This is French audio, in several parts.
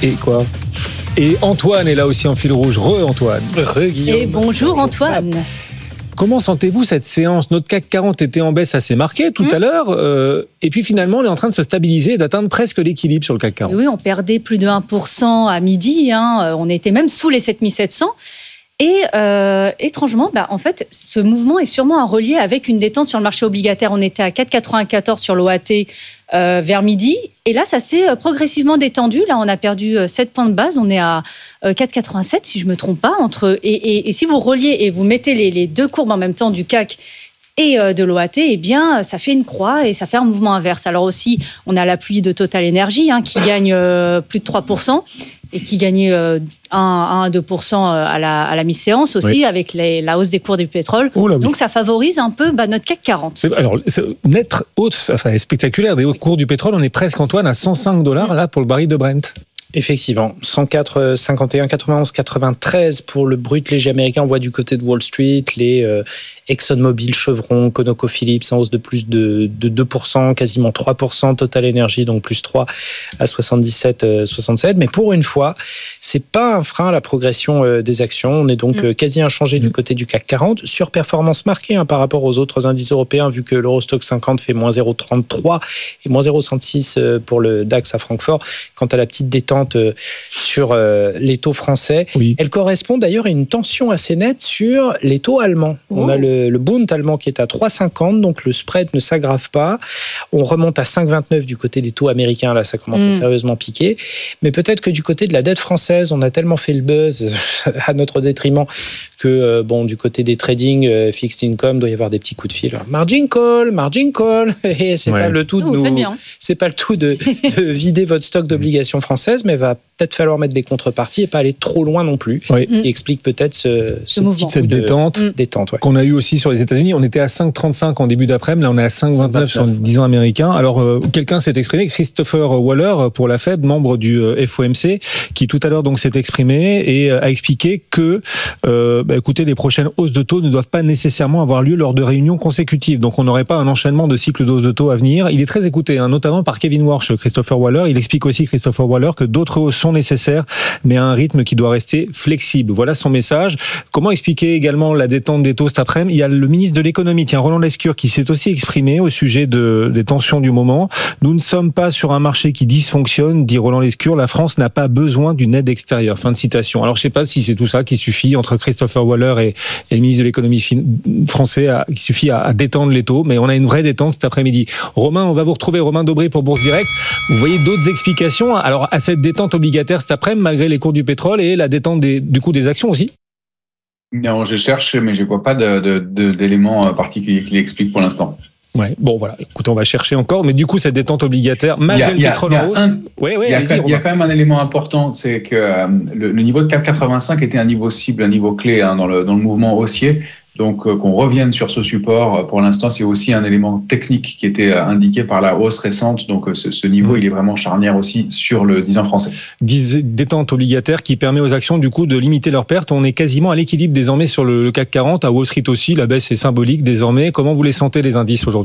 Et quoi ? Et Antoine est là aussi en fil rouge. Antoine. Guillaume. Et bonjour Antoine. Comment sentez-vous cette séance ? Notre CAC 40 était en baisse assez marquée tout à l'heure. Et puis finalement, on est en train de se stabiliser et d'atteindre presque l'équilibre sur le CAC 40. Oui, on perdait plus de 1% à midi. On était même sous les 7700. Et étrangement, en fait, ce mouvement est sûrement à relier avec une détente sur le marché obligataire. On était à 4,94 sur l'OAT vers midi. Et là, ça s'est progressivement détendu. Là, on a perdu 7 points de base. On est à 4,87, si je ne me trompe pas. Et si vous reliez et vous mettez les deux courbes en même temps du CAC et de l'OAT, eh bien, ça fait une croix et ça fait un mouvement inverse. Alors aussi, on a l'appui de Total Energy qui gagne plus de 3%. Et qui gagnait 1 à 2% à la mi-séance aussi, avec la hausse des cours du pétrole. Donc ça favorise un peu notre CAC 40. Alors, net hausse, spectaculaire des cours du pétrole. On est presque, Antoine, à $105 là, pour le baril de Brent. Effectivement, 104, 51, 91, 93 pour le brut léger américain. On voit du côté de Wall Street les ExxonMobil, Chevron, ConocoPhillips en hausse de plus de 2%, quasiment 3%. Total Energy, donc plus 3 à 77. Mais pour une fois, c'est pas un frein à la progression des actions. On est donc quasi inchangé du côté du CAC 40. Surperformance marquée par rapport aux autres indices européens, vu que l'Eurostoxx 50 fait moins 0,33 et moins 0,66 pour le DAX à Francfort. Quant à la petite détente sur les taux français. Elle correspond d'ailleurs à une tension assez nette sur les taux allemands. On a le Bund allemand qui est à 3,50, donc le spread ne s'aggrave pas. On remonte à 5,29 du côté des taux américains, là ça commence à sérieusement piquer. Mais peut-être que du côté de la dette française, on a tellement fait le buzz à notre détriment que du côté des trading fixed income, doit y avoir des petits coups de fil. Margin call. Et c'est pas le tout c'est pas le tout de vider votre stock d'obligations françaises, mais va peut-être falloir mettre des contreparties et pas aller trop loin non plus. Ce qui explique peut-être cette détente qu'on a eu aussi sur les États-Unis. On était à 5,35 en début d'après-midi, là on est à 5,29 sur le 10 ans américain. Alors quelqu'un s'est exprimé, Christopher Waller pour la Fed, membre du FOMC, qui tout à l'heure donc s'est exprimé et a expliqué que écoutez, les prochaines hausses de taux ne doivent pas nécessairement avoir lieu lors de réunions consécutives. Donc on n'aurait pas un enchaînement de cycles d'hausses de taux à venir. Il est très écouté, notamment par Kevin Warsh, Christopher Waller. Il explique aussi, Christopher Waller, que d'autres hausses sont nécessaires, mais à un rythme qui doit rester flexible. Voilà son message. Comment expliquer également la détente des taux cet après-midi ? Il y a le ministre de l'économie, Roland Lescure, qui s'est aussi exprimé au sujet des tensions du moment. Nous ne sommes pas sur un marché qui dysfonctionne, dit Roland Lescure. La France n'a pas besoin d'une aide extérieure. Fin de citation. Alors je ne sais pas si c'est tout ça qui suffit entre Christopher Waller et le ministre de l'économie français, qui suffit à détendre les taux, mais on a une vraie détente cet après-midi. Romain, on va vous retrouver, Romain Dobré pour Bourse Direct. Vous voyez d'autres explications alors à cette détente obligataire cet après-midi, malgré les cours du pétrole et la détente des actions aussi ? Non, je cherche, mais je ne vois pas d'éléments particuliers qui l'expliquent pour l'instant. Ouais, bon voilà, écoutez, on va chercher encore, mais du coup cette détente obligataire, malgré le pétrole en hausse... Il y a quand même un élément important, c'est que le niveau de 4,85 était un niveau cible, un niveau clé dans le mouvement haussier. Donc qu'on revienne sur ce support, pour l'instant, c'est aussi un élément technique qui était indiqué par la hausse récente. Donc ce niveau, il est vraiment charnière aussi sur le 10 ans français. Détente obligataire qui permet aux actions du coup de limiter leurs pertes. On est quasiment à l'équilibre désormais sur le CAC 40, à Wall Street aussi. La baisse est symbolique désormais. Comment vous les sentez les indices aujourd'hui ?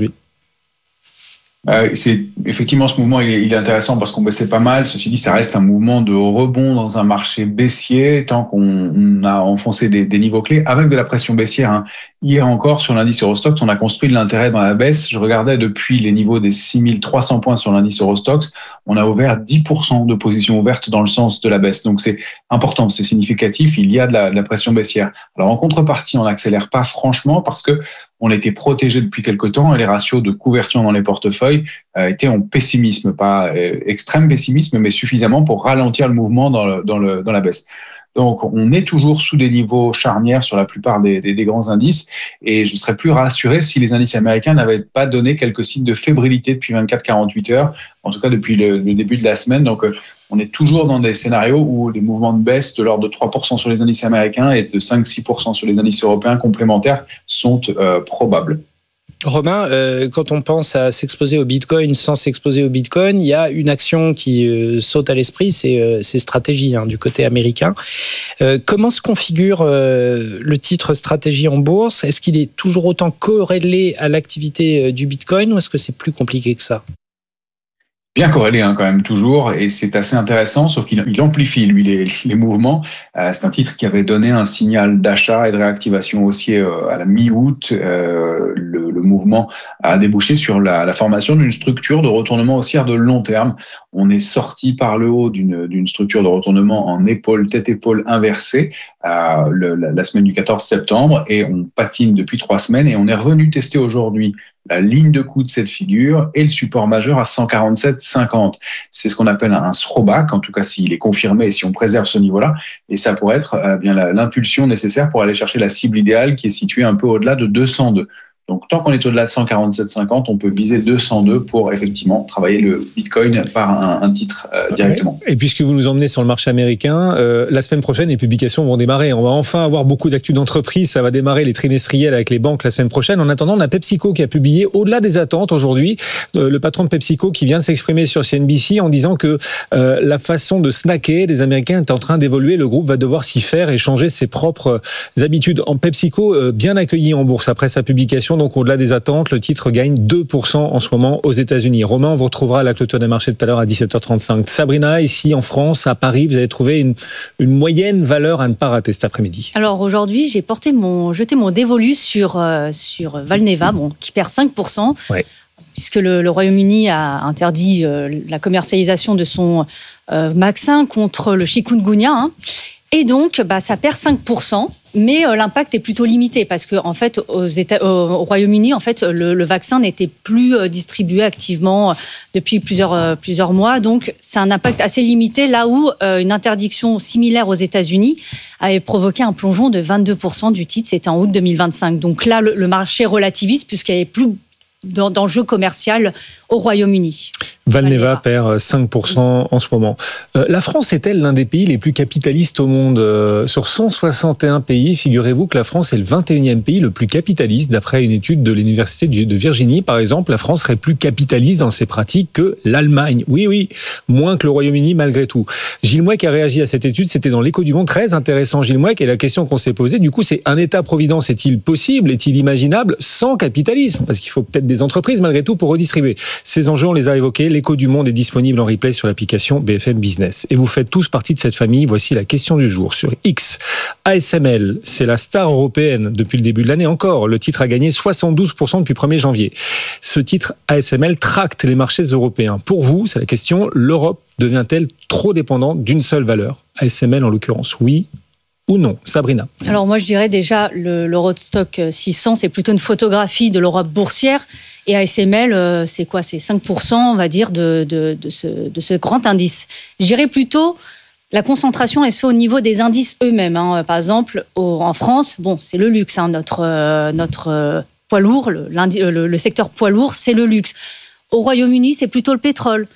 Effectivement, ce mouvement il est intéressant parce qu'on baissait pas mal. Ceci dit, ça reste un mouvement de rebond dans un marché baissier tant qu'on a enfoncé des niveaux clés avec de la pression baissière. Hier encore, sur l'indice Eurostoxx, on a construit de l'intérêt dans la baisse. Je regardais depuis les niveaux des 6300 points sur l'indice Eurostoxx, on a ouvert 10% de positions ouvertes dans le sens de la baisse. Donc c'est important, c'est significatif. Il y a de la pression baissière. Alors en contrepartie, on n'accélère pas franchement parce que on était protégé depuis quelque temps et les ratios de couverture dans les portefeuilles étaient en pessimisme, pas extrême pessimisme, mais suffisamment pour ralentir le mouvement dans la baisse. Donc, on est toujours sous des niveaux charnières sur la plupart des grands indices et je serais plus rassuré si les indices américains n'avaient pas donné quelques signes de fébrilité depuis 24-48 heures, en tout cas depuis le début de la semaine. Donc, on est toujours dans des scénarios où les mouvements de baisse de l'ordre de 3% sur les indices américains et de 5-6% sur les indices européens complémentaires sont probables. Romain, quand on pense à s'exposer au Bitcoin sans s'exposer au Bitcoin, il y a une action qui saute à l'esprit, c'est stratégie du côté américain. Comment se configure le titre stratégie en bourse ? Est-ce qu'il est toujours autant corrélé à l'activité du Bitcoin ou est-ce que c'est plus compliqué que ça ? bien corrélé quand même toujours, et c'est assez intéressant, sauf qu'il amplifie lui les mouvements. C'est un titre qui avait donné un signal d'achat et de réactivation haussier à la mi-août. Le mouvement a débouché sur la formation d'une structure de retournement haussière de long terme. On est sorti par le haut d'une structure de retournement en tête-épaule inversée la semaine du 14 septembre, et on patine depuis 3 semaines, et on est revenu tester aujourd'hui la ligne de coup de cette figure et le support majeur à 147,50. C'est ce qu'on appelle un throwback, en tout cas s'il est confirmé et si on préserve ce niveau-là, et ça pourrait être bien l'impulsion nécessaire pour aller chercher la cible idéale qui est située un peu au-delà de 202. Donc, tant qu'on est au-delà de 147,50, on peut viser 202 pour effectivement travailler le Bitcoin par un titre directement. Et puisque vous nous emmenez sur le marché américain, la semaine prochaine, les publications vont démarrer. On va enfin avoir beaucoup d'actus d'entreprise. Ça va démarrer les trimestriels avec les banques la semaine prochaine. En attendant, on a PepsiCo qui a publié au-delà des attentes aujourd'hui. Le patron de PepsiCo qui vient de s'exprimer sur CNBC en disant que la façon de snacker des Américains est en train d'évoluer. Le groupe va devoir s'y faire et changer ses propres habitudes. En PepsiCo, bien accueilli en bourse après sa publication. Donc, au-delà des attentes, le titre gagne 2% en ce moment aux États-Unis. Romain, on vous retrouvera à la clôture des marchés tout à l'heure à 17h35. Sabrina, ici en France, à Paris, vous avez trouvé une moyenne valeur à ne pas rater cet après-midi. Alors aujourd'hui, j'ai jeté mon dévolu sur Valneva, qui perd 5%. Ouais. Puisque le Royaume-Uni a interdit la commercialisation de son vaccin contre le chikungunya. Et donc, ça perd 5%, mais l'impact est plutôt limité parce que, en fait, au Royaume-Uni, en fait, le vaccin n'était plus distribué activement depuis plusieurs mois. Donc, c'est un impact assez limité, là où une interdiction similaire aux États-Unis avait provoqué un plongeon de 22% du titre. C'était en août 2025. Donc là, le marché relativise puisqu'il n'y avait plus d'enjeu commercial au Royaume-Uni. Valneva perd 5% en ce moment. La France est-elle l'un des pays les plus capitalistes au monde ? Sur 161 pays, figurez-vous que la France est le 21e pays le plus capitaliste. D'après une étude de l'Université de Virginie, par exemple, la France serait plus capitaliste dans ses pratiques que l'Allemagne. Oui, moins que le Royaume-Uni malgré tout. Gilles Mouek a réagi à cette étude, c'était dans l'Écho du Monde, très intéressant Gilles Mouek, et la question qu'on s'est posée, du coup, c'est un État-providence est-il possible, est-il imaginable sans capitalisme ? Parce qu'il faut peut-être des entreprises malgré tout pour redistribuer. Ces enjeux, on les a évoqués. L'Écho du Monde est disponible en replay sur l'application BFM Business. Et vous faites tous partie de cette famille. Voici la question du jour sur X. ASML, c'est la star européenne depuis le début de l'année encore. Le titre a gagné 72% depuis 1er janvier. Ce titre ASML tracte les marchés européens. Pour vous, c'est la question, l'Europe devient-elle trop dépendante d'une seule valeur ? ASML en l'occurrence, oui ou non ? Sabrina. Alors moi je dirais déjà l'Eurostock 600, c'est plutôt une photographie de l'Europe boursière. Et ASML, c'est quoi ? C'est 5%, on va dire, de ce grand indice. Je dirais plutôt, la concentration, elle se fait au niveau des indices eux-mêmes. Par exemple, en France, c'est le luxe. Notre poids lourd, le secteur poids lourd, c'est le luxe. Au Royaume-Uni, c'est plutôt le pétrole.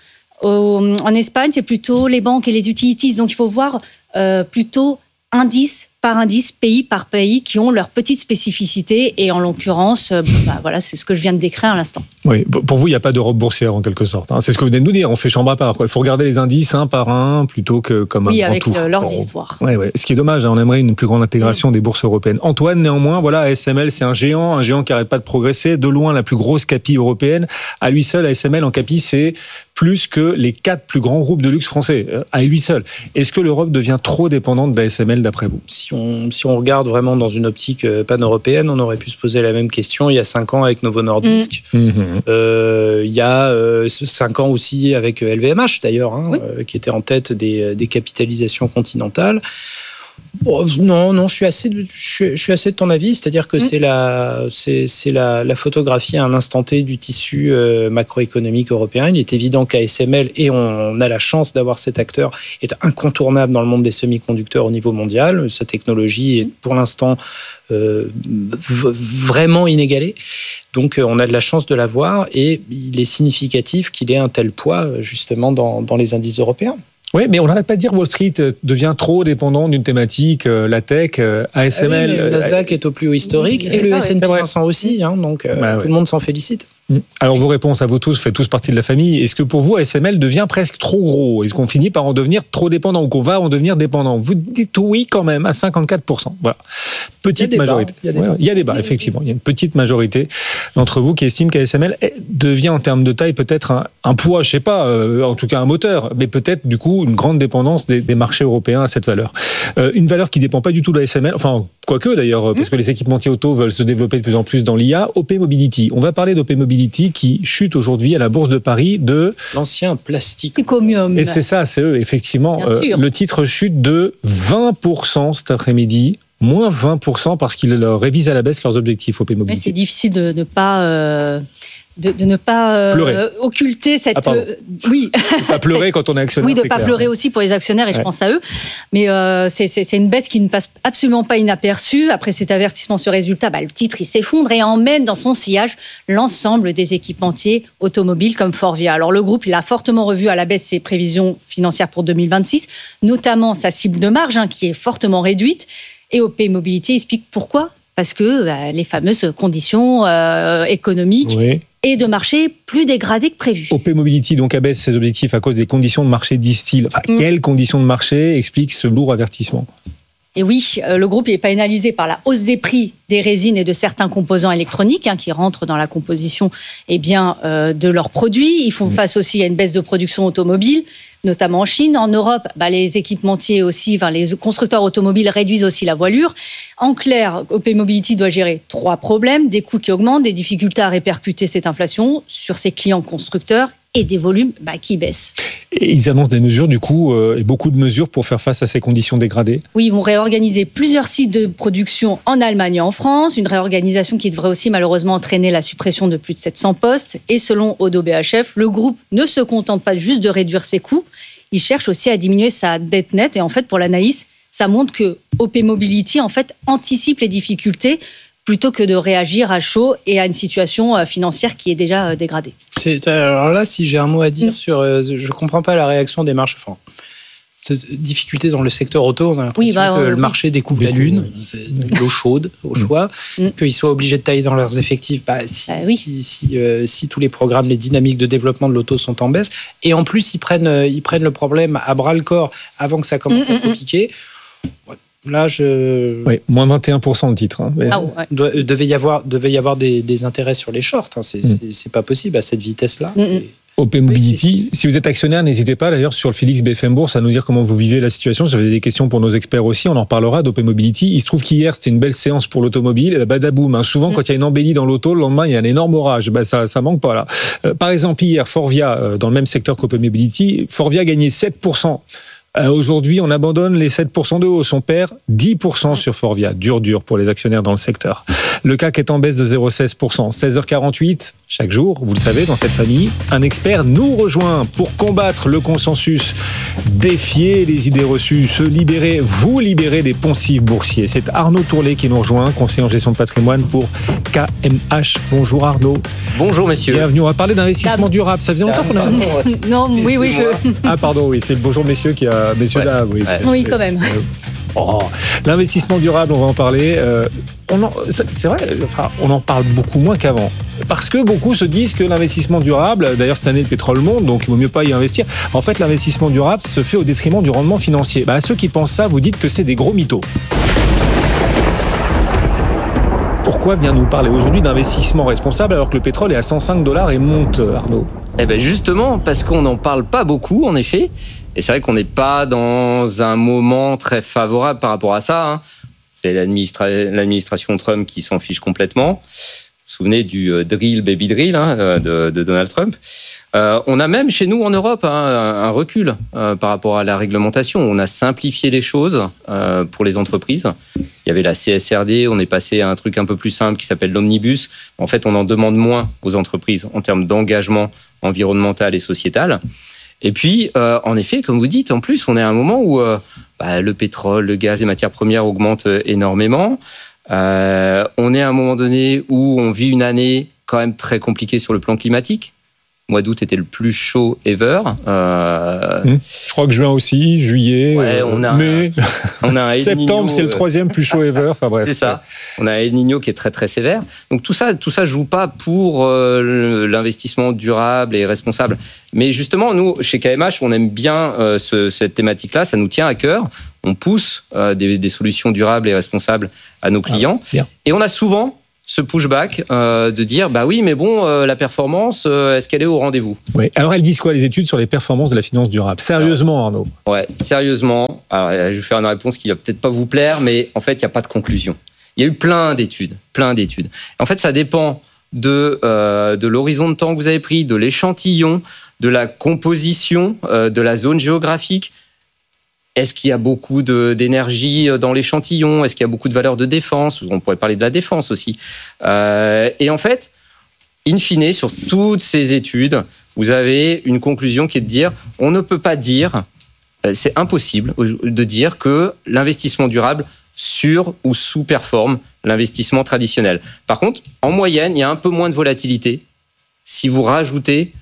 En Espagne, c'est plutôt les banques et les utilities. Donc, il faut voir plutôt indice par indice, pays par pays, qui ont leurs petites spécificités. Et en l'occurrence, voilà, c'est ce que je viens de décrire à l'instant. Oui, pour vous, il n'y a pas d'Europe boursière en quelque sorte. C'est ce que vous venez de nous dire. On fait chambre à part. Il faut regarder les indices un par un plutôt que comme un grand tout. Oui, avec leurs histoires. Ouais. Ce qui est dommage, on aimerait une plus grande intégration des bourses européennes. Antoine, néanmoins, voilà, ASML, c'est un géant qui n'arrête pas de progresser. De loin, la plus grosse capi européenne. À lui seul, ASML en capi, c'est plus que les 4 plus grands groupes de luxe français. À lui seul. Est-ce que l'Europe devient trop dépendante d'ASML d'après vous ? Si on regarde vraiment dans une optique pan-européenne, on aurait pu se poser la même question il y a 5 ans avec Novo Nordisk. Il y a 5 ans aussi avec LVMH d'ailleurs, qui était en tête des capitalisations continentales. Non, je suis assez de ton avis, c'est-à-dire que c'est la photographie à un instant T du tissu macroéconomique européen. Il est évident qu'ASML, et on a la chance d'avoir cet acteur, est incontournable dans le monde des semi-conducteurs au niveau mondial. Sa technologie est pour l'instant vraiment inégalée. Donc on a de la chance de l'avoir, et il est significatif qu'il ait un tel poids justement dans les indices européens. Oui, mais on n'arrête pas de dire Wall Street devient trop dépendant d'une thématique, la tech, ASML. Le Nasdaq est au plus haut historique, et le S&P 500 aussi, donc tout le monde s'en félicite. Alors vos réponses à vous tous, vous faites tous partie de la famille. Est-ce que pour vous, ASML devient presque trop gros? Est-ce qu'on finit par en devenir trop dépendant ou qu'on va en devenir dépendant? Vous dites oui quand même à 54%. Voilà. Petite majorité. Il y a débat, effectivement. Il y a une petite majorité d'entre vous qui estiment qu'ASML devient en termes de taille peut-être un poids, je sais pas, en tout cas un moteur, mais peut-être du coup une grande dépendance des marchés européens à cette valeur. Une valeur qui dépend pas du tout de l'ASML, enfin quoique d'ailleurs, parce que les équipementiers auto veulent se développer de plus en plus dans l'IA. OP Mobility. On va parler d'OP Mobility qui chute aujourd'hui à la Bourse de Paris de... L'ancien plastique. Ecomium. Et c'est ça, c'est eux, effectivement. Le titre chute de 20% cet après-midi. Moins 20% parce qu'ils révisent à la baisse leurs objectifs OP Mobility. Mais c'est difficile de ne pas... De ne pas occulter cette... oui. De pas pleurer quand on est actionnaire. Oui, de ne pas pleurer aussi pour les actionnaires, et je pense à eux. Mais c'est une baisse qui ne passe absolument pas inaperçue. Après cet avertissement sur résultat, le titre il s'effondre et emmène dans son sillage l'ensemble des équipementiers automobiles comme Forvia. Alors le groupe il a fortement revu à la baisse ses prévisions financières pour 2026, notamment sa cible de marge qui est fortement réduite. Et OP Mobility explique pourquoi. Parce que les fameuses conditions économiques... Oui. Et de marché plus dégradé que prévu. OP Mobility donc abaisse ses objectifs à cause des conditions de marché, disent-ils. Quelles conditions de marché expliquent ce lourd avertissement? Et oui, le groupe est pénalisé par la hausse des prix des résines et de certains composants électroniques qui rentrent dans la composition de leurs produits. Ils font face aussi à une baisse de production automobile, notamment en Chine. En Europe, les équipementiers aussi, les constructeurs automobiles réduisent aussi la voilure. En clair, OP Mobility doit gérer 3 problèmes, des coûts qui augmentent, des difficultés à répercuter cette inflation sur ses clients constructeurs et des volumes qui baissent. Et ils annoncent des mesures, du coup, et beaucoup de mesures pour faire face à ces conditions dégradées. Oui, ils vont réorganiser plusieurs sites de production en Allemagne et en France, une réorganisation qui devrait aussi malheureusement entraîner la suppression de plus de 700 postes. Et selon Oddo BHF, le groupe ne se contente pas juste de réduire ses coûts, il cherche aussi à diminuer sa dette nette. Et en fait, pour l'analyse, ça montre que OP Mobility anticipe les difficultés plutôt que de réagir à chaud et à une situation financière qui est déjà dégradée. Alors là, si j'ai un mot à dire sur... je ne comprends pas la réaction des marges. Difficulté dans le secteur auto, on a l'impression que le marché découpe la lune, c'est l'eau chaude au choix, qu'ils soient obligés de tailler dans leurs effectifs si tous les programmes, les dynamiques de développement de l'auto sont en baisse. Et en plus, ils prennent le problème à bras-le-corps avant que ça commence à compliquer. Là, Oui, moins 21% le titre. Devait y avoir des intérêts sur les shorts. C'est pas possible à cette vitesse-là. OP Mobility, si vous êtes actionnaire, n'hésitez pas d'ailleurs sur le Félix BFM Bourse à nous dire comment vous vivez la situation. Si vous avez des questions pour nos experts aussi, on en reparlera d'OP Mobility. Il se trouve qu'hier, c'était une belle séance pour l'automobile. Badaboum, souvent quand il y a une embellie dans l'auto, le lendemain, il y a un énorme orage. Ça manque pas là. Par exemple, hier, Forvia, dans le même secteur qu'OP Mobility, Forvia gagnait 7%. Aujourd'hui, on abandonne les 7% de hausse. On perd 10% sur Forvia. Dur pour les actionnaires dans le secteur. Le CAC est en baisse de 0,16%. 16h48, chaque jour, vous le savez, dans cette famille, un expert nous rejoint pour combattre le consensus, défier les idées reçues, vous libérer des poncifs boursiers. C'est Arnaud Tourlet qui nous rejoint, conseiller en gestion de patrimoine pour KMH. Bonjour Arnaud. Bonjour messieurs. Bienvenue. On va parler d'investissement durable. Ça faisait longtemps qu'on a... Non, oui. Ah pardon, oui, c'est le bonjour messieurs qui a... Messieurs là, oui. Oui, quand même. L'investissement durable, on va en parler. C'est vrai, on en parle beaucoup moins qu'avant. Parce que beaucoup se disent que l'investissement durable, d'ailleurs cette année le pétrole monte, donc il vaut mieux pas y investir. En fait, l'investissement durable se fait au détriment du rendement financier. À ceux qui pensent ça, vous dites que c'est des gros mythos. Pourquoi venir nous parler aujourd'hui d'investissement responsable alors que le pétrole est à $105 et monte, Arnaud? Justement, parce qu'on n'en parle pas beaucoup, en effet. Et c'est vrai qu'on n'est pas dans un moment très favorable par rapport à ça. C'est l'administration Trump qui s'en fiche complètement. Vous vous souvenez du drill, baby drill de Donald Trump. On a même chez nous en Europe un recul par rapport à la réglementation. On a simplifié les choses pour les entreprises. Il y avait la CSRD, on est passé à un truc un peu plus simple qui s'appelle l'omnibus. En fait, on en demande moins aux entreprises en termes d'engagement environnemental et sociétal. Et puis, en effet, comme vous dites, en plus, on est à un moment où le pétrole, le gaz, les matières premières augmentent énormément. On est à un moment donné où on vit une année quand même très compliquée sur le plan climatique. mois d'août était le plus chaud ever. Je crois que juin aussi, juillet, mai. On a un El Niño, septembre, c'est le 3e plus chaud ever. Enfin bref. C'est ça. On a un El Niño qui est très très sévère. Donc tout ça joue pas pour l'investissement durable et responsable. Mais justement, nous, chez KMH, on aime bien cette thématique-là. Ça nous tient à cœur. On pousse des solutions durables et responsables à nos clients. Et on a souvent ce pushback de dire bah oui mais bon la performance est-ce qu'elle est au rendez-vous? Oui. Alors elles disent quoi les études sur les performances de la finance durable? Sérieusement Arnaud? Ouais, sérieusement. Alors je vais faire une réponse qui va peut-être pas vous plaire, mais en fait il n'y a pas de conclusion. Il y a eu plein d'études. En fait ça dépend de l'horizon de temps que vous avez pris, de l'échantillon, de la composition, de la zone géographique. Est-ce qu'il y a beaucoup d'énergie dans l'échantillon? Est-ce qu'il y a beaucoup de valeurs de défense? On pourrait parler de la défense aussi. Et en fait, in fine, sur toutes ces études, vous avez une conclusion qui est de dire on ne peut pas dire, c'est impossible de dire que l'investissement durable sur- ou sous-performe l'investissement traditionnel. Par contre, en moyenne, il y a un peu moins de volatilité si vous rajoutez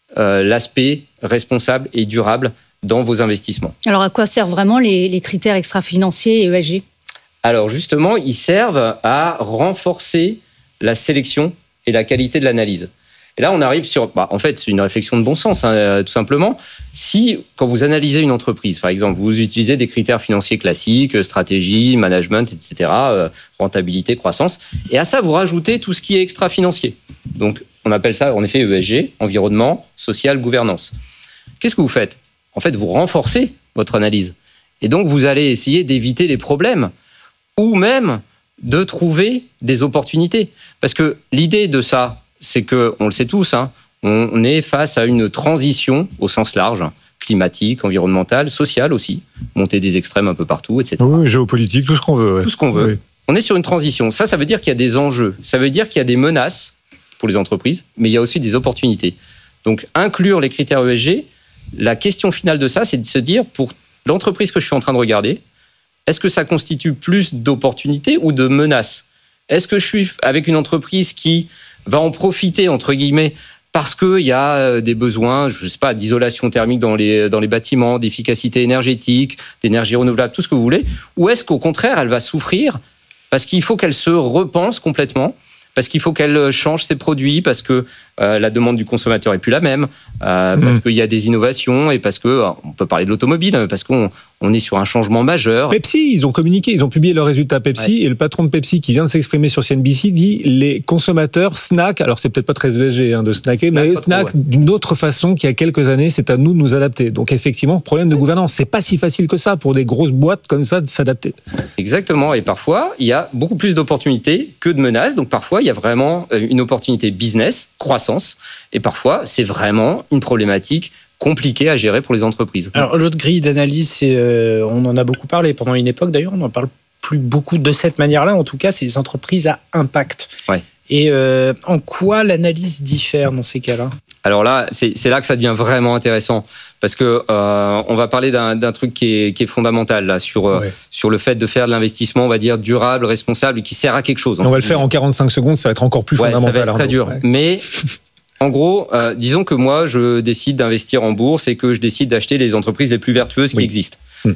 l'aspect responsable et durable dans vos investissements. Alors, à quoi servent vraiment les critères extra-financiers et ESG? Alors, justement, ils servent à renforcer la sélection et la qualité de l'analyse. Et là, on arrive sur... en fait, c'est une réflexion de bon sens, tout simplement. Si, quand vous analysez une entreprise, par exemple, vous utilisez des critères financiers classiques, stratégie, management, etc., rentabilité, croissance, et à ça, vous rajoutez tout ce qui est extra-financier. Donc, on appelle ça, en effet, ESG, environnement, social, gouvernance. Qu'est-ce que vous faites? En fait, vous renforcez votre analyse. Et donc, vous allez essayer d'éviter les problèmes ou même de trouver des opportunités. Parce que l'idée de ça, c'est que, on le sait tous, on est face à une transition au sens large, climatique, environnementale, sociale aussi, montée des extrêmes un peu partout, etc. Oui, géopolitique, tout ce qu'on veut. Ouais. Tout ce qu'on veut. Oui. On est sur une transition. Ça veut dire qu'il y a des enjeux. Ça veut dire qu'il y a des menaces pour les entreprises, mais il y a aussi des opportunités. Donc, inclure les critères ESG, la question finale de ça, c'est de se dire, pour l'entreprise que je suis en train de regarder, est-ce que ça constitue plus d'opportunités ou de menaces? Est-ce que je suis avec une entreprise qui va en profiter, entre guillemets, parce qu'il y a des besoins, je ne sais pas, d'isolation thermique dans les bâtiments, d'efficacité énergétique, d'énergie renouvelable, tout ce que vous voulez, ou est-ce qu'au contraire, elle va souffrir parce qu'il faut qu'elle se repense complètement, parce qu'il faut qu'elle change ses produits, parce que la demande du consommateur est plus la même, parce qu'il y a des innovations et parce que, on peut parler de l'automobile, parce qu'on est sur un changement majeur. Pepsi, ils ont communiqué, ils ont publié leurs résultats Pepsi, et le patron de Pepsi qui vient de s'exprimer sur CNBC dit les consommateurs snackent, alors c'est peut-être pas très ESG de snacker, mais snackent d'une autre façon qu'il y a quelques années, c'est à nous de nous adapter. Donc effectivement, problème de gouvernance, c'est pas si facile que ça pour des grosses boîtes comme ça de s'adapter. Exactement, et parfois, il y a beaucoup plus d'opportunités que de menaces, donc parfois, il y a vraiment une opportunité business, croissance, et parfois, c'est vraiment une problématique compliquée à gérer pour les entreprises. Alors, l'autre grille d'analyse, on en a beaucoup parlé pendant une époque, d'ailleurs, on n'en parle plus beaucoup de cette manière-là, en tout cas, c'est les entreprises à impact. Ouais. Et en quoi l'analyse diffère dans ces cas-là? Alors là, c'est là que ça devient vraiment intéressant, parce que on va parler d'un truc qui est fondamental là, sur le fait de faire de l'investissement, on va dire, durable, responsable, et qui sert à quelque chose. On va le faire en 45 secondes, ça va être encore plus fondamental. Ça va être très dur. Ouais. Mais en gros, disons que moi, je décide d'investir en bourse et que je décide d'acheter les entreprises les plus vertueuses qui existent.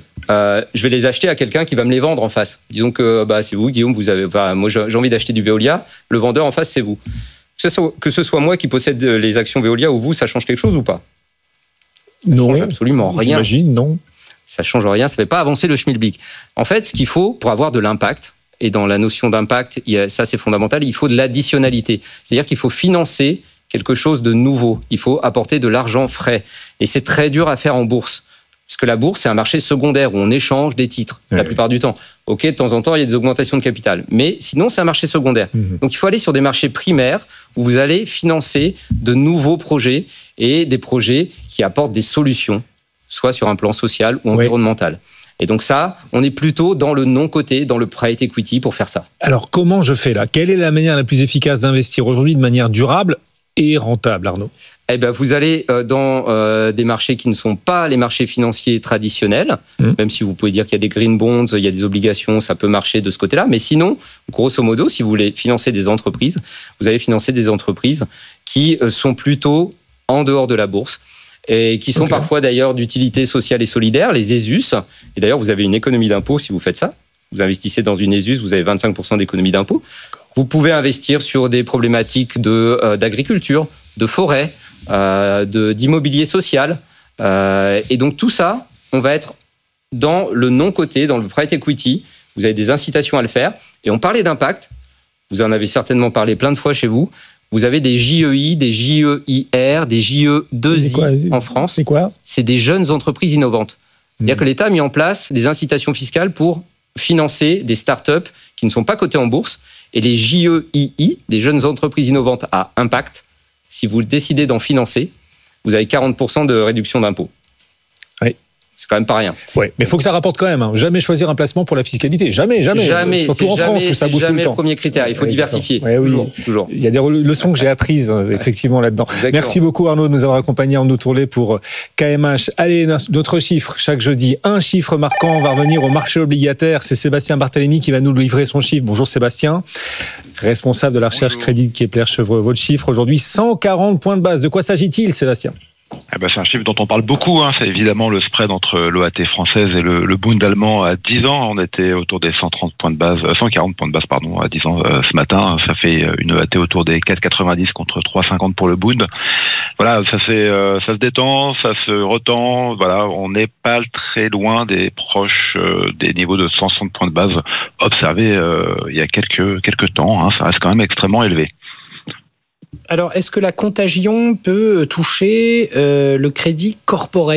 Je vais les acheter à quelqu'un qui va me les vendre en face. Disons que c'est vous, Guillaume, moi j'ai envie d'acheter du Veolia, le vendeur en face, c'est vous. Que ce soit moi qui possède les actions Veolia ou vous, ça change quelque chose ou pas? Non, change absolument rien. J'imagine, non. Ça change rien, ça ne fait pas avancer le schmilblick. En fait, ce qu'il faut pour avoir de l'impact, et dans la notion d'impact, ça c'est fondamental, il faut de l'additionnalité. C'est-à-dire qu'il faut financer quelque chose de nouveau. Il faut apporter de l'argent frais. Et c'est très dur à faire en bourse. Parce que la bourse, c'est un marché secondaire où on échange des titres la plupart du temps. Ok, de temps en temps, il y a des augmentations de capital. Mais sinon, c'est un marché secondaire. Donc, il faut aller sur des marchés primaires où vous allez financer de nouveaux projets et des projets qui apportent des solutions, soit sur un plan social ou environnemental. Et donc ça, on est plutôt dans le non-coté, dans le private equity pour faire ça. Alors, comment je fais là? Quelle est la manière la plus efficace d'investir aujourd'hui de manière durable et rentable, Arnaud? Eh ben, vous allez dans des marchés qui ne sont pas les marchés financiers traditionnels, même si vous pouvez dire qu'il y a des green bonds, il y a des obligations, ça peut marcher de ce côté-là. Mais sinon, grosso modo, si vous voulez financer des entreprises, vous allez financer des entreprises qui sont plutôt en dehors de la bourse et qui sont parfois d'ailleurs d'utilité sociale et solidaire, les ESUS. Et d'ailleurs, vous avez une économie d'impôt si vous faites ça. Vous investissez dans une ESUS, vous avez 25% d'économie d'impôt. Vous pouvez investir sur des problématiques d'agriculture, de forêt, d'immobilier social. Et donc tout ça, on va être dans le non-coté, dans le private equity. Vous avez des incitations à le faire. Et on parlait d'impact. Vous en avez certainement parlé plein de fois chez vous. Vous avez des JEI, des JEIR, des JE2I en France. C'est quoi ? C'est des jeunes entreprises innovantes. C'est-à-dire que l'État a mis en place des incitations fiscales pour financer des startups qui ne sont pas cotées en bourse. Et les JEII, les jeunes entreprises innovantes à impact, si vous décidez d'en financer, vous avez 40% de réduction d'impôts. Oui. C'est quand même pas rien. Ouais, mais il faut que ça rapporte quand même. Hein. Jamais choisir un placement pour la fiscalité. Jamais. Surtout en France où ça bouge tout le temps. C'est jamais le premier critère. Il faut diversifier. Ouais, toujours. Il y a des leçons que j'ai apprises effectivement là-dedans. Exactement. Merci beaucoup Arnaud de nous avoir accompagnés en nous tourner pour KMH. Allez, notre chiffre chaque jeudi. Un chiffre marquant. On va revenir au marché obligataire. C'est Sébastien Barthélémy qui va nous livrer son chiffre. Bonjour Sébastien, responsable de la recherche crédit Kepler-Chevreux. Votre chiffre aujourd'hui, 140 points de base. De quoi s'agit-il, Sébastien ? C'est un chiffre dont on parle beaucoup, c'est évidemment le spread entre l'OAT française et le Bund allemand à 10 ans. On était autour des 140 points de base à 10 ans ce matin. Ça fait une OAT autour des 4,90 contre 3,50 pour le Bund. Voilà, ça se détend, ça se retend. Voilà, on n'est pas très loin des proches des niveaux de 160 points de base observés il y a quelques temps. Ça reste quand même extrêmement élevé. Alors, est-ce que la contagion peut toucher le crédit corporate ?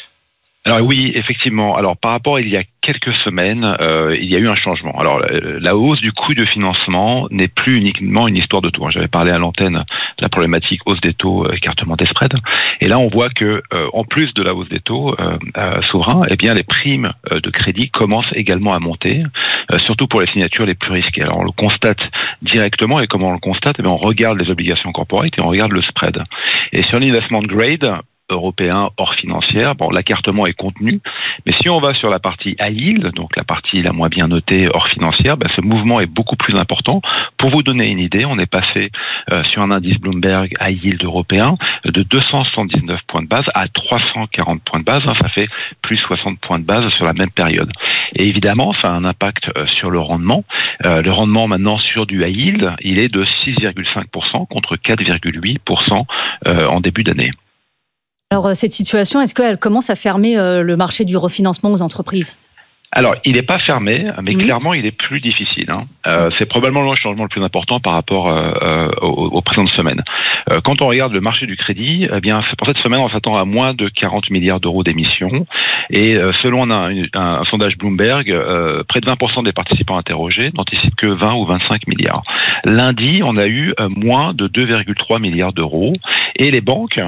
Alors oui, effectivement. Alors par rapport à il y a quelques semaines, il y a eu un changement. Alors la hausse du coût de financement n'est plus uniquement une histoire de taux. J'avais parlé à l'antenne de la problématique hausse des taux, écartement des spreads. Et là, on voit que en plus de la hausse des taux souverains, eh bien les primes de crédit commencent également à monter, surtout pour les signatures les plus risquées. Alors on le constate directement, et comment on le constate ? Eh bien, on regarde les obligations corporate et on regarde le spread. Et sur l'investment grade européen hors financière, l'écartement est contenu, mais si on va sur la partie high yield, donc la partie la moins bien notée hors financière, ce mouvement est beaucoup plus important. Pour vous donner une idée, on est passé sur un indice Bloomberg high yield européen de 279 points de base à 340 points de base, ça fait plus 60 points de base sur la même période. Et évidemment, ça a un impact sur le rendement. Le rendement maintenant sur du high yield, il est de 6,5% contre 4,8% en début d'année. Alors, cette situation, est-ce qu'elle commence à fermer le marché du refinancement aux entreprises ? Alors, il n'est pas fermé, mais clairement, il est plus difficile. C'est probablement le changement le plus important par rapport aux précédentes semaines. Quand on regarde le marché du crédit, eh bien, pour cette semaine, on s'attend à moins de 40 milliards d'euros d'émissions. Et selon un sondage Bloomberg, près de 20% des participants interrogés n'anticipent que 20 ou 25 milliards. Lundi, on a eu moins de 2,3 milliards d'euros. Et les banques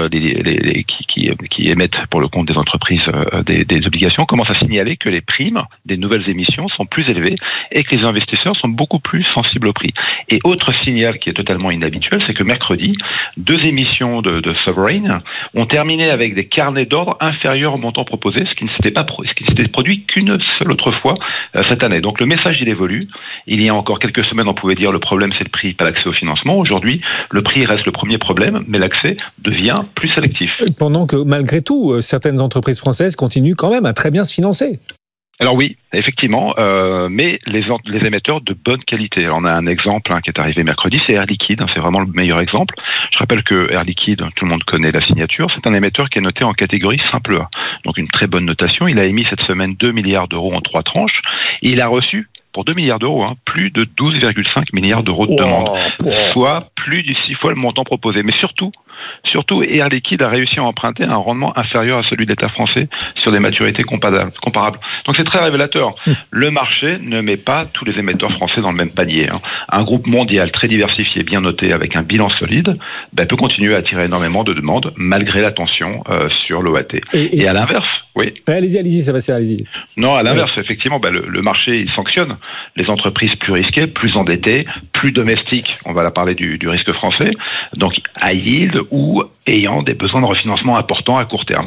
qui émettent pour le compte des entreprises des obligations commencent à signaler que les primes des nouvelles émissions sont plus élevées et que les investisseurs sont beaucoup plus sensibles au prix. Et autre signal qui est totalement inhabituel, c'est que mercredi, 2 émissions de sovereign ont terminé avec des carnets d'ordre inférieurs au montant proposé, ce qui ne s'était produit qu'une seule autre fois cette année. Donc le message, il évolue. Il y a encore quelques semaines, on pouvait dire le problème, c'est le prix, pas l'accès au financement. Aujourd'hui, le prix reste le premier problème, mais l'accès devient plus sélectif. Pendant que, malgré tout, certaines entreprises françaises continuent quand même à très bien se financer. Alors oui, effectivement, mais les émetteurs de bonne qualité. Alors on a un exemple qui est arrivé mercredi, c'est Air Liquide, c'est vraiment le meilleur exemple. Je rappelle que Air Liquide, tout le monde connaît la signature, c'est un émetteur qui est noté en catégorie simple A. Donc une très bonne notation. Il a émis cette semaine 2 milliards d'euros en 3 tranches et il a reçu pour 2 milliards d'euros, plus de 12,5 milliards d'euros de demande, soit plus de 6 fois le montant proposé. Mais surtout, Air Liquide a réussi à emprunter un rendement inférieur à celui de l'État français sur des maturités comparables. Donc c'est très révélateur. Le marché ne met pas tous les émetteurs français dans le même panier. Un groupe mondial très diversifié, bien noté, avec un bilan solide, peut continuer à attirer énormément de demandes malgré la tension sur l'OAT. Et à l'inverse, oui. Allez-y, Sébastien, allez-y. Non, à l'inverse, effectivement, le marché il sanctionne les entreprises plus risquées, plus endettées, plus domestiques. On va parler du risque français. Donc high yield ou ayant des besoins de refinancement importants à court terme.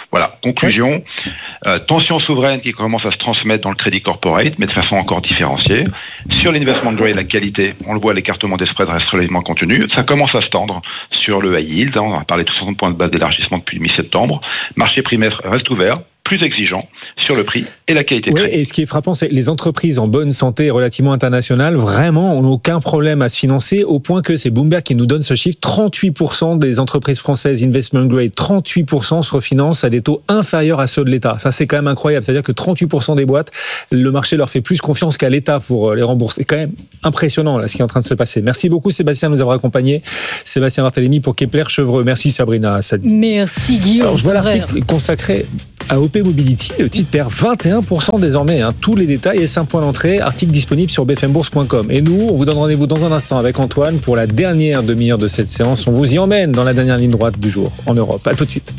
Voilà, conclusion, tension souveraine qui commence à se transmettre dans le crédit corporate, mais de façon encore différenciée. Sur l'investment grade, la qualité, on le voit, l'écartement des spreads reste relativement contenu. Ça commence à se tendre sur le high yield, on a parlé de 60 points de base d'élargissement depuis mi-septembre. Marché primaire reste ouvert, plus exigeant sur le prix et la qualité. Oui, et ce qui est frappant, c'est que les entreprises en bonne santé relativement internationale, vraiment, n'ont aucun problème à se financer, au point que c'est Bloomberg qui nous donne ce chiffre, 38% des entreprises françaises investment grade, 38% se refinancent à des taux inférieurs à ceux de l'État. Ça, c'est quand même incroyable. C'est-à-dire que 38% des boîtes, le marché leur fait plus confiance qu'à l'État pour les rembourser. C'est quand même impressionnant, là, ce qui est en train de se passer. Merci beaucoup, Sébastien, de nous avoir accompagnés. Sébastien Barthélémy pour Kepler-Chevreux. Merci, Sabrina. Merci, Guillaume. Alors, je vois l'article consacré à OP Mobility. Le titre perd 21% désormais. Tous les détails et 5 points d'entrée. Article disponible sur bfmbourse.com. Et nous, on vous donne rendez-vous dans un instant avec Antoine pour la dernière demi-heure de cette séance. On vous y emmène dans la dernière ligne droite du jour en Europe. À tout de suite.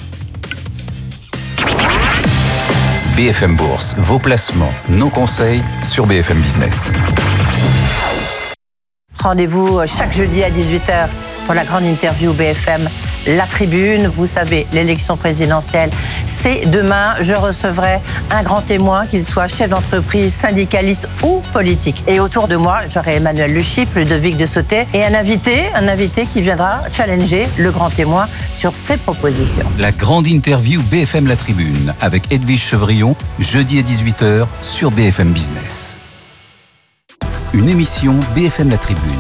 BFM Bourse, vos placements, nos conseils sur BFM Business. Rendez-vous chaque jeudi à 18h pour la grande interview BFM La Tribune. Vous savez, l'élection présidentielle, c'est demain. Je recevrai un grand témoin, qu'il soit chef d'entreprise, syndicaliste ou politique. Et autour de moi, j'aurai Emmanuel Le Chypre, Ludovic de Sauté et un invité qui viendra challenger le grand témoin sur ses propositions. La grande interview BFM La Tribune avec Edwige Chevrillon, jeudi à 18h sur BFM Business. Une émission BFM La Tribune.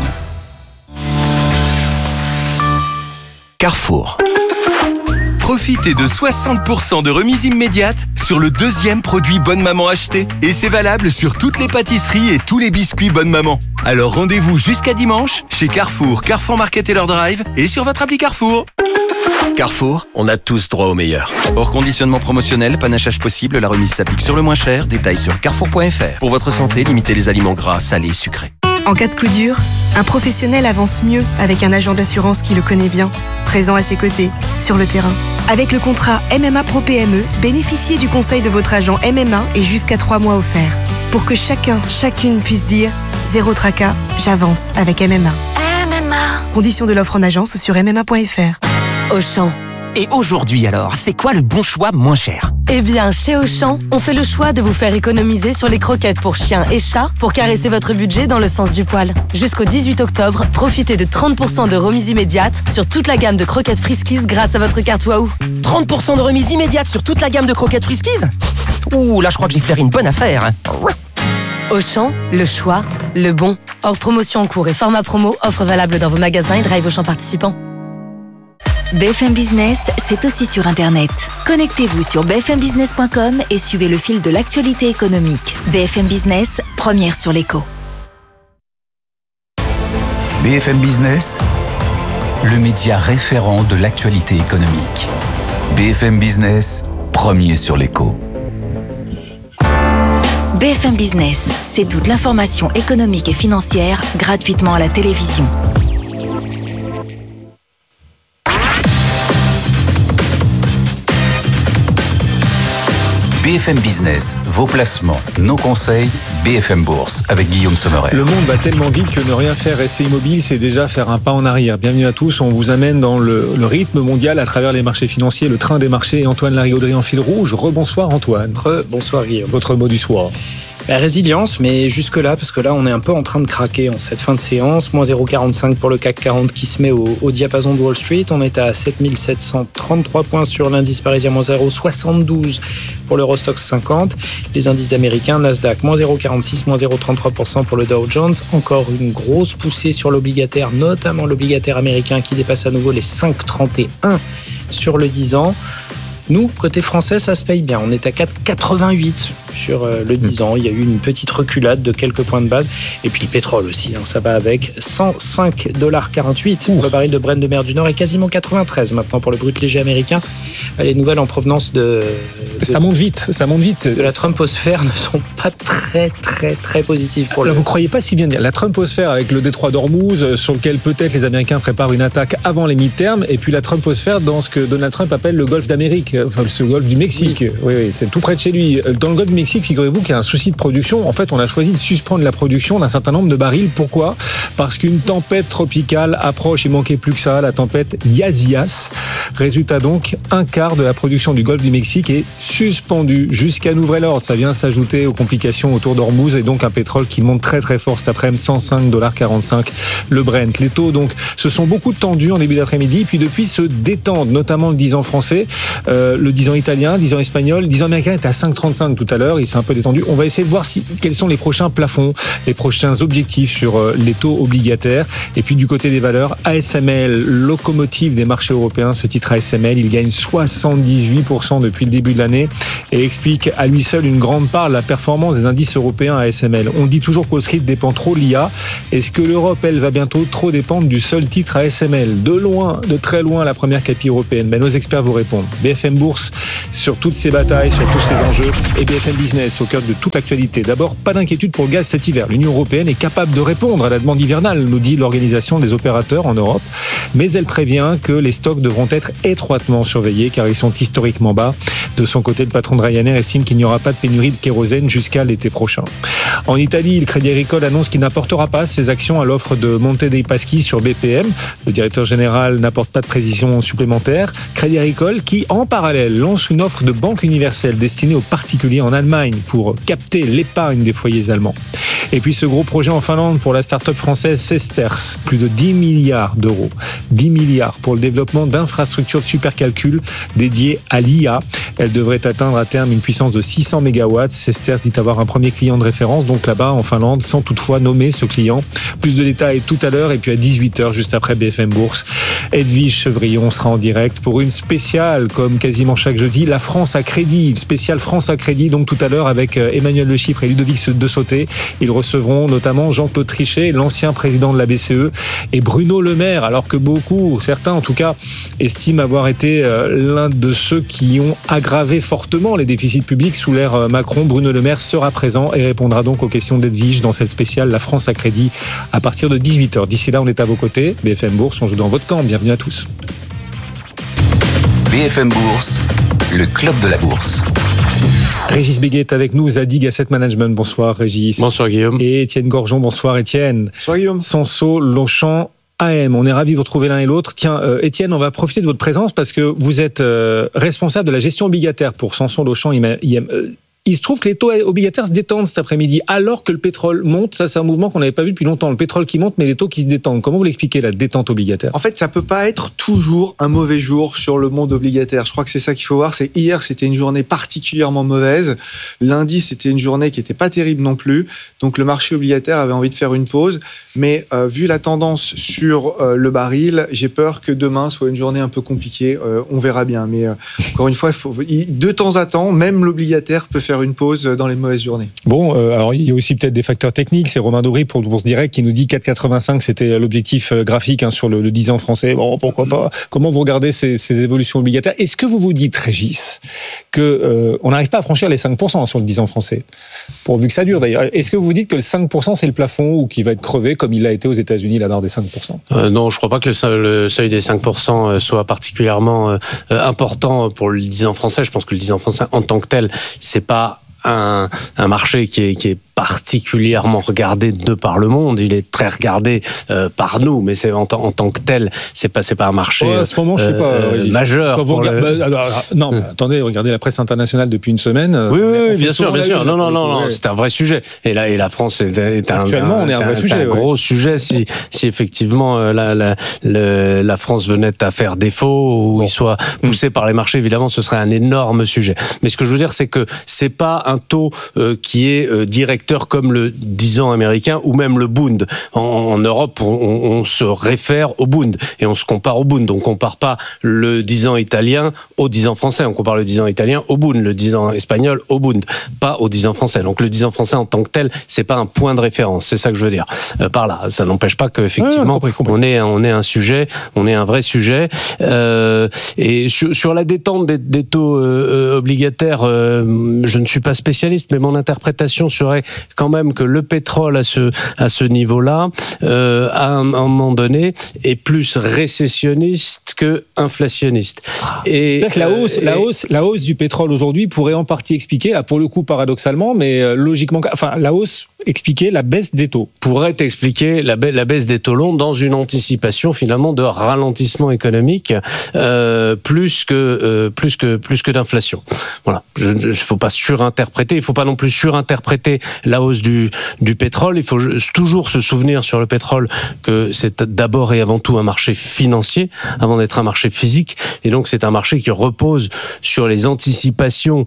Carrefour. Profitez de 60% de remise immédiate sur le deuxième produit Bonne Maman acheté. Et c'est valable sur toutes les pâtisseries et tous les biscuits Bonne Maman. Alors rendez-vous jusqu'à dimanche chez Carrefour, Carrefour Market et leur drive et sur votre appli Carrefour. Carrefour, on a tous droit au meilleur. Hors conditionnement promotionnel, panachage possible, la remise s'applique sur le moins cher. Détails sur carrefour.fr. Pour votre santé, limitez les aliments gras, salés, sucrés. En cas de coup dur, un professionnel avance mieux avec un agent d'assurance qui le connaît bien, présent à ses côtés, sur le terrain. Avec le contrat MMA Pro PME, bénéficiez du conseil de votre agent MMA et jusqu'à 3 mois offerts. Pour que chacune puisse dire « Zéro tracas, j'avance avec MMA ». Conditions de l'offre en agence sur MMA.fr. Auchan. Et aujourd'hui alors, c'est quoi le bon choix moins cher ? Eh bien, chez Auchan, on fait le choix de vous faire économiser sur les croquettes pour chiens et chats pour caresser votre budget dans le sens du poil. Jusqu'au 18 octobre, profitez de 30% de remise immédiate sur toute la gamme de croquettes Friskies grâce à votre carte Waouh. 30% de remise immédiate sur toute la gamme de croquettes Friskies ? Ouh, là je crois que j'ai flairé une bonne affaire. Auchan, le choix, le bon. Hors promotion en cours et format promo, offre valable dans vos magasins et drive Auchan participants. BFM Business, c'est aussi sur Internet. Connectez-vous sur bfmbusiness.com et suivez le fil de l'actualité économique. BFM Business, première sur l'écho. BFM Business, le média référent de l'actualité économique. BFM Business, premier sur l'écho. BFM Business, c'est toute l'information économique et financière gratuitement à la télévision. BFM Business, vos placements, nos conseils, BFM Bourse, avec Guillaume Sommerer. Le monde va tellement vite que ne rien faire, rester immobile, c'est déjà faire un pas en arrière. Bienvenue à tous, on vous amène dans le rythme mondial à travers les marchés financiers, le train des marchés. Antoine Larigauderie en fil rouge. Rebonsoir Antoine. Bonsoir Guillaume. Votre mot du soir. Résilience, mais jusque-là, parce que là, on est un peu en train de craquer en cette fin de séance. Moins 0,45 pour le CAC 40 qui se met au diapason de Wall Street. On est à 7733 points sur l'indice parisien, moins 0,72 pour l'Eurostoxx 50. Les indices américains, Nasdaq, moins 0,46, moins 0,33% pour le Dow Jones. Encore une grosse poussée sur l'obligataire, notamment l'obligataire américain qui dépasse à nouveau les 5,31 sur le 10 ans. Nous, côté français, ça se paye bien. On est à 4,88 sur le 10 ans. Il y a eu une petite reculade de quelques points de base. Et puis le pétrole aussi, ça va avec. 105,48 pour le baril de Brent de mer du Nord et quasiment 93 maintenant pour le brut léger américain. Les nouvelles en provenance ça monte vite. De la Trumposphère ne sont pas très positives pour Vous ne croyez pas si bien dire. La Trumposphère avec le détroit d'Ormuz, sur lequel peut-être les Américains préparent une attaque avant les midterms, et puis la Trumposphère dans ce que Donald Trump appelle le golfe d'Amérique, enfin le golfe du Mexique. Oui, c'est tout près de chez lui. Dans le golfe du Mexique, figurez-vous qu'il y a un souci de production. En fait, on a choisi de suspendre la production d'un certain nombre de barils. Pourquoi ? Parce qu'une tempête tropicale approche. Il manquait plus que ça, la tempête Yasias. Résultat donc, un quart de la production du Golfe du Mexique est suspendue jusqu'à nouvel ordre. Ça vient s'ajouter aux complications autour d'Ormuz et donc un pétrole qui monte très très fort cet après-midi, $105,45 le Brent. Les taux donc se sont beaucoup tendus en début d'après-midi, puis depuis se détendent, notamment le 10 ans français, le 10 ans italien, le 10 ans espagnol, le 10 ans américain était à 5,35 tout à l'heure, il s'est un peu détendu. On va essayer de voir quels sont les prochains plafonds, les prochains objectifs sur les taux obligataires. Et puis du côté des valeurs, ASML, locomotive des marchés européens, ce titre ASML, il gagne 78% depuis le début de l'année et explique à lui seul une grande part de la performance des indices européens ASML. On dit toujours qu'Wall Street dépend trop de l'IA. Est-ce que l'Europe, elle, va bientôt trop dépendre du seul titre ASML ? De loin, de très loin, la première capi européenne. Mais nos experts vous répondent. BFM Bourse sur toutes ces batailles, sur tous ces enjeux, et BFM Business au cœur de toute l'actualité. D'abord, pas d'inquiétude pour le gaz cet hiver. L'Union européenne est capable de répondre à la demande hivernale, nous dit l'organisation des opérateurs en Europe. Mais elle prévient que les stocks devront être étroitement surveillés car ils sont historiquement bas. De son côté, le patron de Ryanair estime qu'il n'y aura pas de pénurie de kérosène jusqu'à l'été prochain. En Italie, le Crédit Agricole annonce qu'il n'apportera pas ses actions à l'offre de Monte dei Paschi sur BPM. Le directeur général n'apporte pas de précision supplémentaire. Crédit Agricole qui, en parallèle, lance une offre de banque universelle destinée aux particuliers en Allemagne pour capter l'épargne des foyers allemands. Et puis ce gros projet en Finlande pour la start-up française Sesters, plus de 10 milliards d'euros. 10 milliards pour le développement d'infrastructures de supercalcul dédiées à l'IA. Elle devrait atteindre à terme une puissance de 600 MW. Sesters dit avoir un premier client de référence, donc là-bas en Finlande, sans toutefois nommer ce client. Plus de détails tout à l'heure et puis à 18h, juste après BFM Bourse. Edwige Chevrillon sera en direct pour une spéciale, comme quasiment chaque jeudi, la France à crédit, une spéciale France à crédit, donc tout à l'heure avec Emmanuel Le Chypre et Ludovic De Sauté. Ils recevront notamment Jean-Claude Trichet, l'ancien président de la BCE, et Bruno Le Maire, alors que beaucoup, certains en tout cas, estiment avoir été l'un de ceux qui ont aggravé fortement les déficits publics sous l'ère Macron. Bruno Le Maire sera présent et répondra donc aux questions d'Edwige dans cette spéciale La France à crédit à partir de 18h. D'ici là, on est à vos côtés. BFM Bourse, on joue dans votre camp. Bienvenue à tous. BFM Bourse, le club de la bourse. Régis Béguet est avec nous, Zadig Asset Management. Bonsoir Régis. Bonsoir Guillaume. Et Étienne Gorgeon. Bonsoir Étienne. Bonsoir Guillaume. Sanso, Longchamp, AM. On est ravis de vous retrouver l'un et l'autre. Tiens, Étienne, on va profiter de votre présence parce que vous êtes responsable de la gestion obligataire pour Sanson, Longchamp, IM. Il se trouve que les taux obligataires se détendent cet après-midi, alors que le pétrole monte. Ça, c'est un mouvement qu'on n'avait pas vu depuis longtemps. Le pétrole qui monte, mais les taux qui se détendent. Comment vous l'expliquez, la détente obligataire ? En fait, ça peut pas être toujours un mauvais jour sur le monde obligataire. Je crois que c'est ça qu'il faut voir. C'est hier, c'était une journée particulièrement mauvaise. Lundi, c'était une journée qui était pas terrible non plus. Donc, le marché obligataire avait envie de faire une pause. Mais vu la tendance sur le baril, j'ai peur que demain soit une journée un peu compliquée. On verra bien. Mais encore une fois, de temps à temps, même l'obligataire peut faire une pause dans les mauvaises journées. Bon, alors il y a aussi peut-être des facteurs techniques. C'est Romain Daubry pour Bourse Direct qui nous dit 4,85, c'était l'objectif graphique sur le 10 ans français. Bon, pourquoi pas. Comment vous regardez ces évolutions obligataires ? Est-ce que vous vous dites, Régis, qu'on n'arrive pas à franchir les 5% sur le 10 ans français ? Pourvu que ça dure d'ailleurs. Est-ce que vous vous dites que le 5% c'est le plafond ou qu'il va être crevé comme il a été aux États-Unis, la barre des 5% ? Non, je ne crois pas que le seuil des 5% soit particulièrement important pour le 10 ans français. Je pense que le 10 ans français en tant que tel, c'est pas un marché qui est particulièrement regardé de par le monde. Il est très regardé par nous, mais c'est en tant que tel, c'est pas un marché à ce moment, je sais pas, majeur. Attendez, regardez la presse internationale depuis une semaine. Oui, bien sûr. Non, c'est un vrai sujet. Et la France est un gros sujet. Si effectivement la France venait à faire défaut ou il soit poussé par les marchés, évidemment, ce serait un énorme sujet. Mais ce que je veux dire, c'est que c'est pas un taux qui est directeur comme le 10 ans américain ou même le Bund. En Europe, on se réfère au Bund et on se compare au Bund. On ne compare pas le 10 ans italien au 10 ans français. On compare le 10 ans italien au Bund, le 10 ans espagnol au Bund, pas au 10 ans français. Donc le 10 ans français en tant que tel, c'est pas un point de référence. C'est ça que je veux dire. Par là, ça n'empêche pas qu'effectivement, on est un sujet, on est un vrai sujet. Et sur la détente des taux obligataires, je ne suis pas spécialiste, mais mon interprétation serait quand même que le pétrole à ce niveau-là, à un moment donné, est plus récessionniste que inflationniste. C'est-à-dire que la hausse du pétrole aujourd'hui pourrait en partie expliquer, là pour le coup paradoxalement, mais logiquement, enfin la hausse expliquer la baisse des taux. Pourrait expliquer la baisse des taux longs dans une anticipation finalement de ralentissement économique plus que d'inflation. Voilà. Il faut pas surinterpréter. Il faut pas non plus surinterpréter la hausse du pétrole. Il faut toujours se souvenir sur le pétrole que c'est d'abord et avant tout un marché financier avant d'être un marché physique. Et donc c'est un marché qui repose sur les anticipations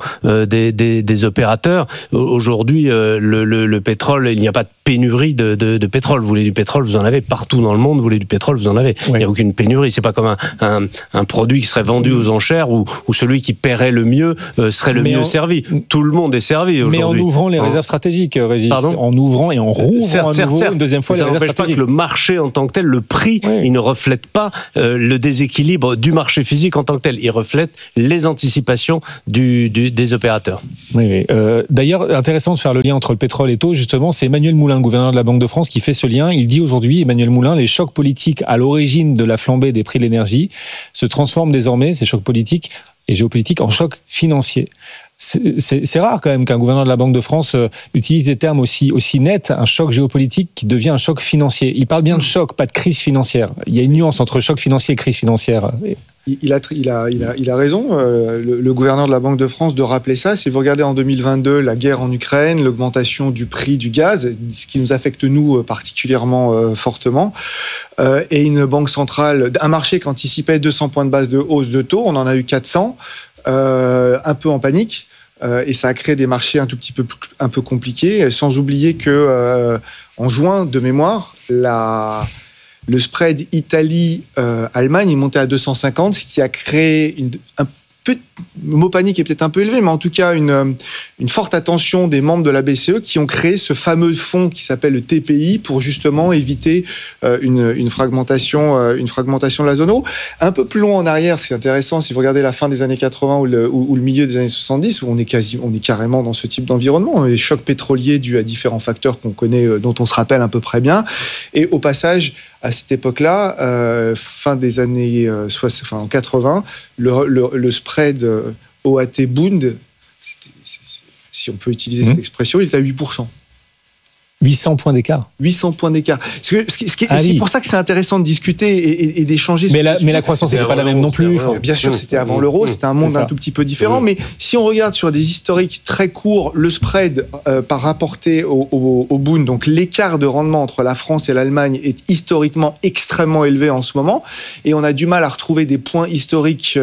des opérateurs. Aujourd'hui, le pétrole, il n'y a pas de pénurie de pétrole. Vous voulez du pétrole, vous en avez partout dans le monde. Vous voulez du pétrole, vous en avez. Oui. Il n'y a aucune pénurie. C'est pas comme un produit qui serait vendu aux enchères où celui qui paierait le mieux serait le mieux servi. Tout le monde est servi aujourd'hui. Mais en ouvrant les réserves stratégiques, Régis. Pardon ? En ouvrant et en rouvrant une deuxième fois les réserves stratégiques. Ça n'empêche pas que le marché en tant que tel, le prix, il ne reflète pas le déséquilibre du marché physique en tant que tel. Il reflète les anticipations des opérateurs. Oui. D'ailleurs, intéressant de faire le lien entre le pétrole et taux, justement, c'est Emmanuel Moulin, le gouverneur de la Banque de France, qui fait ce lien. Il dit aujourd'hui, Emmanuel Moulin, les chocs politiques à l'origine de la flambée des prix de l'énergie se transforment désormais, ces chocs politiques et géopolitiques, en chocs financiers. C'est rare quand même qu'un gouverneur de la Banque de France utilise des termes aussi nets, un choc géopolitique qui devient un choc financier. Il parle bien de choc, pas de crise financière. Il y a une nuance entre choc financier et crise financière. Il a raison, le gouverneur de la Banque de France, de rappeler ça. Si vous regardez en 2022, la guerre en Ukraine, l'augmentation du prix du gaz, ce qui nous affecte nous particulièrement fortement, et une banque centrale, un marché qui anticipait 200 points de base de hausse de taux, on en a eu 400, un peu en panique. Et ça a créé des marchés un peu compliqués, sans oublier que en juin, de mémoire, le spread Italie-Allemagne est monté à 250, ce qui a créé un peu, le mot panique est peut-être un peu élevé, mais en tout cas une forte attention des membres de la BCE qui ont créé ce fameux fonds qui s'appelle le TPI pour justement éviter une fragmentation de la zone euro. Un peu plus loin en arrière, c'est intéressant, si vous regardez la fin des années 80 ou le milieu des années 70, où on est carrément dans ce type d'environnement, les chocs pétroliers dus à différents facteurs qu'on connaît, dont on se rappelle à peu près bien. Et au passage, à cette époque-là, fin des années 80, le spread OAT-Bund, si on peut utiliser cette expression, il est à 8%. 800 points d'écart. 800 points d'écart. C'est pour ça que c'est intéressant de discuter et d'échanger. Mais la croissance n'était pas la même non plus. Bien sûr, c'était avant l'euro, c'était un monde un tout petit peu différent. Mais si on regarde sur des historiques très courts, le spread par rapporté au Bund, donc l'écart de rendement entre la France et l'Allemagne est historiquement extrêmement élevé en ce moment. Et on a du mal à retrouver des points historiques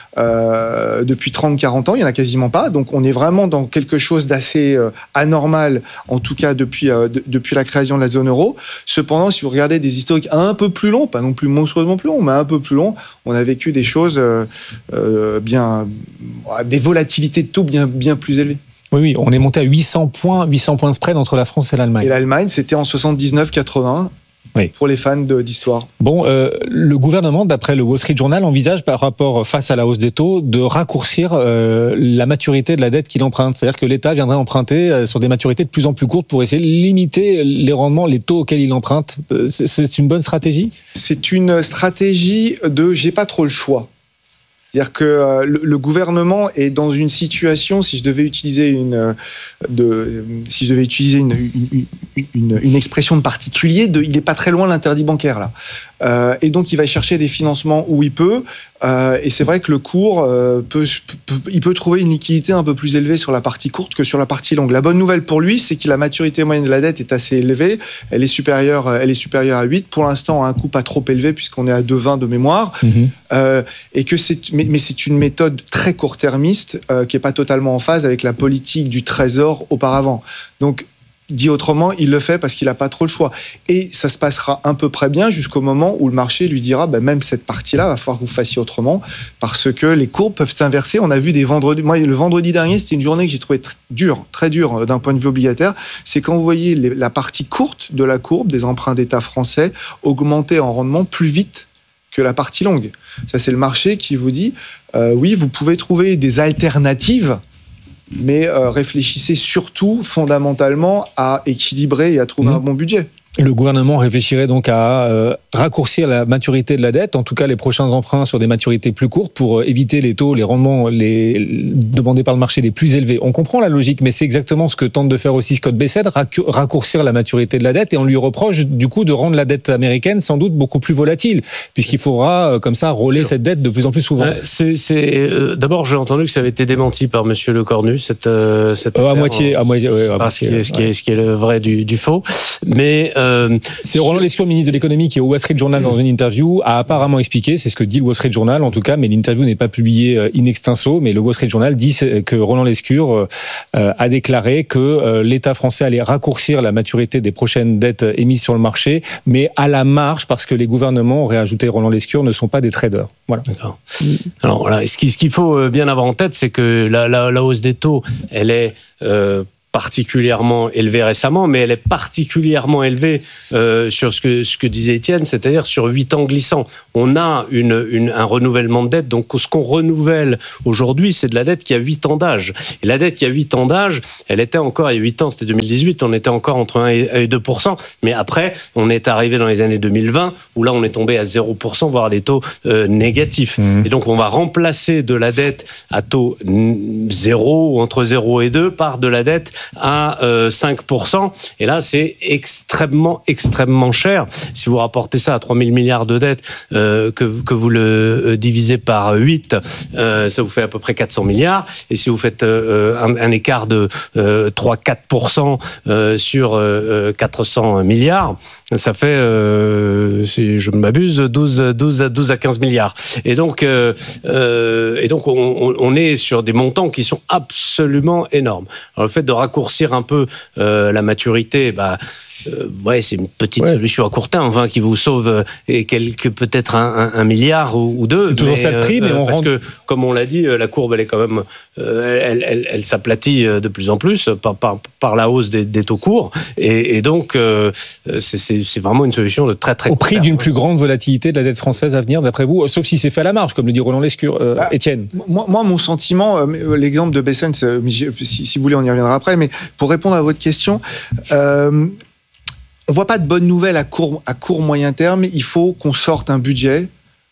depuis 30-40 ans. Il n'y en a quasiment pas. Donc on est vraiment dans quelque chose d'assez anormal, en tout cas depuis la création de la zone euro. Cependant, si vous regardez des historiques un peu plus longs, pas non plus monstrueusement plus longs, mais un peu plus longs, on a vécu des choses des volatilités de taux bien plus élevées. Oui, on est monté à 800 points de spread entre la France et l'Allemagne. Et l'Allemagne, c'était en 79-80. Oui. Pour les fans d'histoire. Bon, le gouvernement, d'après le Wall Street Journal, envisage face à la hausse des taux, de raccourcir la maturité de la dette qu'il emprunte. C'est-à-dire que l'État viendrait emprunter sur des maturités de plus en plus courtes pour essayer de limiter les rendements, les taux auxquels il emprunte. C'est une bonne stratégie ? C'est une stratégie de « j'ai pas trop le choix ». C'est-à-dire que le gouvernement est dans une situation, si je devais utiliser une expression de particulier, il n'est pas très loin de l'interdit bancaire là. Et donc il va chercher des financements où il peut. Et c'est vrai que le cours il peut trouver une liquidité un peu plus élevée sur la partie courte que sur la partie longue. La bonne nouvelle pour lui, c'est que la maturité moyenne de la dette est assez élevée. Elle est supérieure à 8. Pour l'instant, à un coût pas trop élevé puisqu'on est à 2,20 de mémoire. Et que mais c'est une méthode très court-termiste qui est pas totalement en phase avec la politique du Trésor auparavant. Donc dit autrement, il le fait parce qu'il n'a pas trop le choix. Et ça se passera à peu près bien jusqu'au moment où le marché lui dira même cette partie-là, va falloir que vous fassiez autrement parce que les courbes peuvent s'inverser. On a vu des vendredis. Moi, le vendredi dernier, c'était une journée que j'ai trouvée très dure d'un point de vue obligataire. C'est quand vous voyez la partie courte de la courbe des emprunts d'État français augmenter en rendement plus vite que la partie longue. Ça, c'est le marché qui vous dit oui, vous pouvez trouver des alternatives mais réfléchissez surtout fondamentalement à équilibrer et à trouver un bon budget. Le gouvernement réfléchirait donc à raccourcir la maturité de la dette, en tout cas les prochains emprunts sur des maturités plus courtes pour éviter les taux, les rendements demandés par le marché les plus élevés. On comprend la logique, mais c'est exactement ce que tente de faire aussi Scott Bessent, raccourcir la maturité de la dette, et on lui reproche du coup de rendre la dette américaine sans doute beaucoup plus volatile, puisqu'il faudra comme ça rôler cette dette de plus en plus souvent. D'abord, j'ai entendu que ça avait été démenti par Monsieur Lecornu, cette à moitié, ce qui est le vrai du faux, mais c'est Roland Lescure, ministre de l'économie, qui est au Wall Street Journal dans une interview a apparemment expliqué, c'est ce que dit le Wall Street Journal en tout cas, mais l'interview n'est pas publiée in extenso, mais le Wall Street Journal dit que Roland Lescure a déclaré que l'État français allait raccourcir la maturité des prochaines dettes émises sur le marché, mais à la marge, parce que les gouvernements, aurait ajouté Roland Lescure, ne sont pas des traders. Voilà. D'accord. Alors voilà, ce qu'il faut bien avoir en tête, c'est que la hausse des taux, elle est particulièrement élevée récemment, mais elle est particulièrement élevée sur ce que disait Étienne, c'est-à-dire sur 8 ans glissants. On a un renouvellement de dette, donc ce qu'on renouvelle aujourd'hui, c'est de la dette qui a 8 ans d'âge. Et la dette qui a 8 ans d'âge, elle était encore, il y a 8 ans, c'était 2018, on était encore entre 1 et 2%, mais après, on est arrivé dans les années 2020, où là, on est tombé à 0%, voire des taux négatifs. Et donc, on va remplacer de la dette à taux 0, ou entre 0 et 2, par de la dette à 5%. Et là, c'est extrêmement cher. Si vous rapportez ça à 3 000 milliards de dettes, que vous le divisez par 8, ça vous fait à peu près 400 milliards. Et si vous faites un écart de 3-4% sur 400 milliards, ça fait, si je ne m'abuse, 12 à 15 milliards. Et donc on est sur des montants qui sont absolument énormes. Alors, le fait de raccourcir un peu la maturité, c'est une petite solution à court terme, qui vous sauve peut-être un milliard ou deux. C'est toujours ça le prix, mais parce que, comme on l'a dit, la courbe, elle est quand même, elle s'aplatit de plus en plus par la hausse des taux courts, et donc c'est vraiment une solution de très très. Au prix d'une plus grande volatilité de la dette française à venir, d'après vous, sauf si c'est fait à la marge, comme le dit Roland Lescure. Étienne. Moi, mon sentiment, l'exemple de Bessent, si vous voulez, on y reviendra après, mais pour répondre à votre question. On ne voit pas de bonnes nouvelles à court moyen terme. Il faut qu'on sorte un budget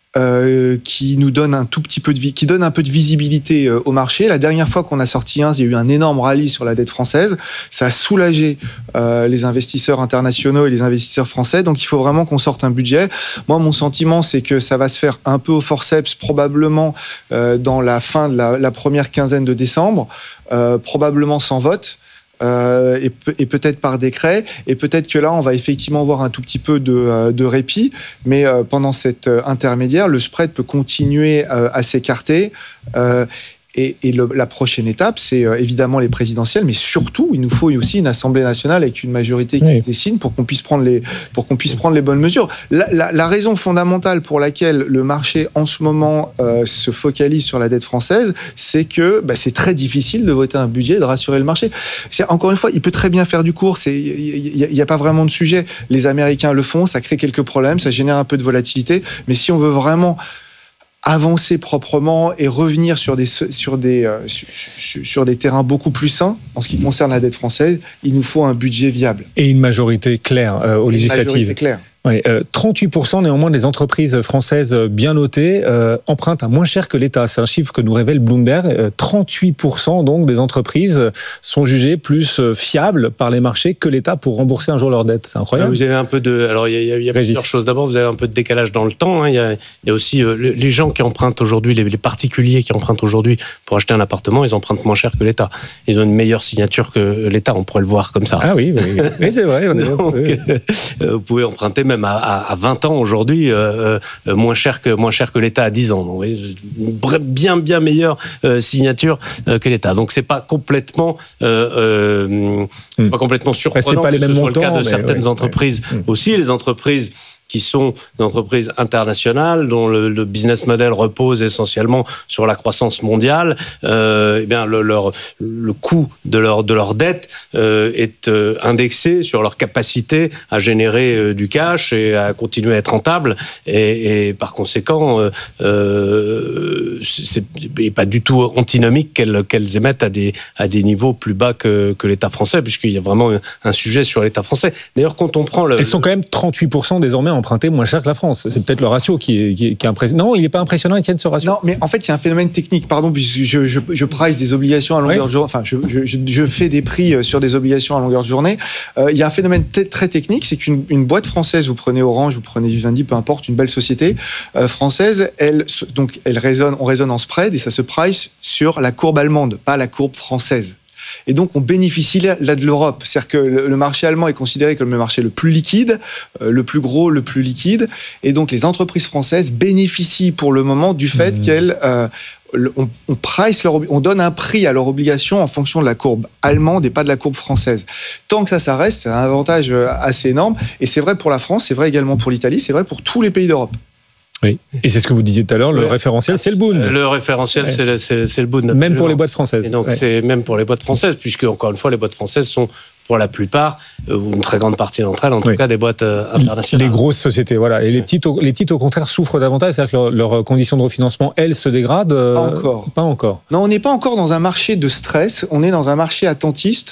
qui nous donne un tout petit peu qui donne un peu de visibilité au marché. La dernière fois qu'on a sorti il y a eu un énorme rallye sur la dette française. Ça a soulagé les investisseurs internationaux et les investisseurs français. Donc il faut vraiment qu'on sorte un budget. Moi, mon sentiment, c'est que ça va se faire un peu au forceps, probablement dans la fin de la première quinzaine de décembre, probablement sans vote. Et peut-être par décret, et peut-être que là on va effectivement voir un tout petit peu de répit, mais pendant cet intermédiaire, le spread peut continuer à s'écarter. Et la prochaine étape, c'est évidemment les présidentielles, mais surtout, il nous faut aussi une Assemblée nationale avec une majorité qui se dessine pour qu'on puisse prendre les bonnes mesures. La raison fondamentale pour laquelle le marché, en ce moment, se focalise sur la dette française, c'est que c'est très difficile de voter un budget et de rassurer le marché. Encore une fois, il peut très bien faire du court, il n'y a pas vraiment de sujet. Les Américains le font, ça crée quelques problèmes, ça génère un peu de volatilité, mais si on veut vraiment avancer proprement et revenir sur des terrains beaucoup plus sains en ce qui concerne la dette française, il nous faut un budget viable. Et une majorité claire aux législatives. Une majorité claire. Oui, 38% néanmoins des entreprises françaises bien notées empruntent à moins cher que l'État. C'est un chiffre que nous révèle Bloomberg. 38% donc des entreprises sont jugées plus fiables par les marchés que l'État pour rembourser un jour leurs dettes. C'est incroyable. Vous avez un peu alors il y a plusieurs choses. D'abord, vous avez un peu de décalage dans le temps. Il y a aussi les gens qui empruntent aujourd'hui, les particuliers qui empruntent aujourd'hui pour acheter un appartement, ils empruntent moins cher que l'État. Ils ont une meilleure signature que l'État. On pourrait le voir comme ça. Ah oui, c'est vrai. Donc, vous pouvez emprunter même à 20 ans aujourd'hui, moins cher que l'État à 10 ans. Donc, bien meilleure signature que l'État. Donc c'est pas complètement surprenant. C'est pas les mêmes montants, le cas de certaines entreprises aussi. Les entreprises qui sont des entreprises internationales dont le business model repose essentiellement sur la croissance mondiale, eh bien le coût de leur dette est indexé sur leur capacité à générer du cash et à continuer à être rentable, et par conséquent c'est pas du tout antinomique qu'elles émettent à des niveaux plus bas que l'État français, puisqu'il y a vraiment un sujet sur l'État français. D'ailleurs, quand on prend elles sont quand même 38% désormais empruntés moins cher que la France. C'est peut-être le ratio qui est impressionnant. Non, il n'est pas impressionnant, Étienne, ce ratio. Non, mais en fait, il y a un phénomène technique. Pardon, puisque je price des obligations à longueur de journée. Enfin, je fais des prix sur des obligations à longueur de journée. Il y a un phénomène très technique, c'est qu'une boîte française, vous prenez Orange, vous prenez Vivendi, peu importe, une belle société française, on raisonne en spread et ça se price sur la courbe allemande, pas la courbe française. Et donc, on bénéficie là de l'Europe. C'est-à-dire que le marché allemand est considéré comme le marché le plus liquide, le plus gros, le plus liquide. Et donc, les entreprises françaises bénéficient pour le moment du fait qu'elles... on donne un prix à leurs obligations en fonction de la courbe allemande et pas de la courbe française. Tant que ça reste, c'est un avantage assez énorme. Et c'est vrai pour la France, c'est vrai également pour l'Italie, c'est vrai pour tous les pays d'Europe. Oui, et c'est ce que vous disiez tout à l'heure, le référentiel, c'est le Bund. Le référentiel, c'est le Bund. Même pour les boîtes françaises. Et donc, c'est même pour les boîtes françaises, puisque, encore une fois, les boîtes françaises sont, pour la plupart, ou une très grande partie d'entre elles, en tout cas, des boîtes internationales. Les grosses sociétés, voilà. Et les petites, au contraire, souffrent davantage. C'est-à-dire que leurs conditions de refinancement, elles, se dégradent. Pas encore. Non, on n'est pas encore dans un marché de stress. On est dans un marché attentiste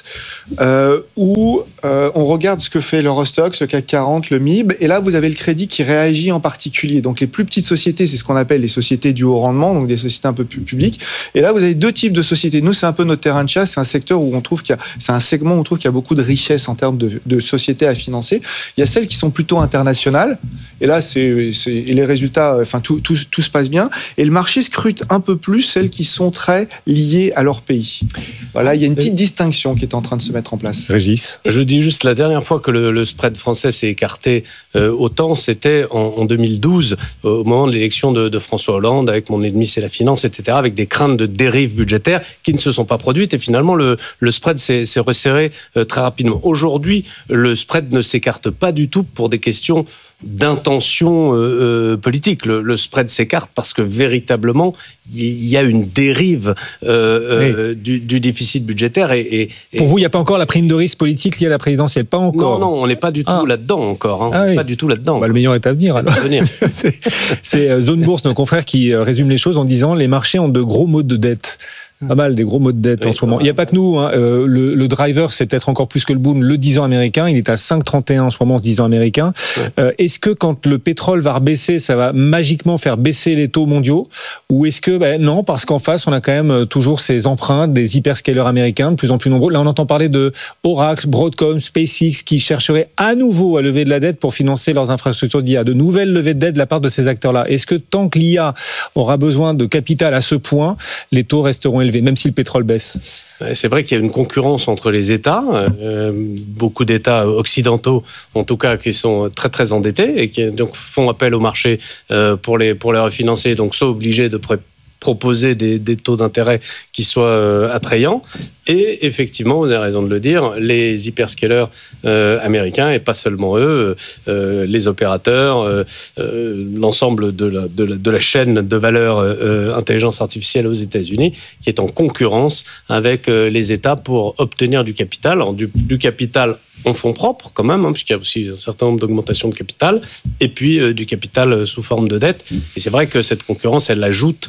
où on regarde ce que fait l'Eurostoxx, le CAC 40, le MIB. Et là, vous avez le crédit qui réagit en particulier. Donc, les plus petites sociétés, c'est ce qu'on appelle les sociétés du haut rendement, donc des sociétés un peu plus publiques. Et là, vous avez deux types de sociétés. Nous, c'est un peu notre terrain de chasse. C'est un secteur où on trouve c'est un segment où on trouve qu'il y a beaucoup de richesse en termes de sociétés à financer. Il y a celles qui sont plutôt internationales, et là, et les résultats, enfin, tout se passe bien, et le marché scrute un peu plus celles qui sont très liées à leur pays. Voilà, il y a une petite distinction qui est en train de se mettre en place. Régis ? Je dis juste, la dernière fois que le spread français s'est écarté autant, c'était en 2012, au moment de l'élection de François Hollande, avec Mon ennemi c'est la finance, etc., avec des craintes de dérives budgétaires qui ne se sont pas produites, et finalement, le spread s'est resserré très rapidement. Aujourd'hui, le spread ne s'écarte pas du tout pour des questions d'intention politique. Le spread s'écarte parce que véritablement, il y a une dérive du déficit budgétaire. Et pour vous, il n'y a pas encore la prime de risque politique liée à la présidentielle? Pas encore. Non, on n'est pas du tout là-dedans encore. Pas du tout là-dedans. Le meilleur est à venir. Alors. C'est Zone Bourse, nos confrères, qui résume les choses en disant les marchés ont de gros modes de dette. Pas mal, des gros mots de dette en ce moment. Il n'y a pas que nous. Hein. Le driver, c'est peut-être encore plus que le Bund, le 10 ans américain. Il est à 5,31 en ce moment, ce 10 ans américain. Est-ce que quand le pétrole va rebaisser, ça va magiquement faire baisser les taux mondiaux? Ou est-ce que, non, parce qu'en face, on a quand même toujours ces empreintes des hyperscalers américains, de plus en plus nombreux. Là, on entend parler de Oracle, Broadcom, SpaceX, qui chercheraient à nouveau à lever de la dette pour financer leurs infrastructures d'IA. De nouvelles levées de dette de la part de ces acteurs-là. Est-ce que tant que l'IA aura besoin de capital à ce point, les taux resteront élevés, même si le pétrole baisse? C'est vrai qu'il y a une concurrence entre les États, beaucoup d'États occidentaux, en tout cas, qui sont très très endettés et qui donc font appel au marché pour les refinancer, donc sont obligés de proposer des taux d'intérêt qui soient attrayants. Et effectivement, vous avez raison de le dire, les hyperscalers américains, et pas seulement eux, les opérateurs, l'ensemble de la chaîne de valeur intelligence artificielle aux États-Unis, qui est en concurrence avec les États pour obtenir du capital. Alors, du capital en fonds propres, quand même, puisqu'il y a aussi un certain nombre d'augmentations de capital, et puis du capital sous forme de dette. Et c'est vrai que cette concurrence, elle ajoute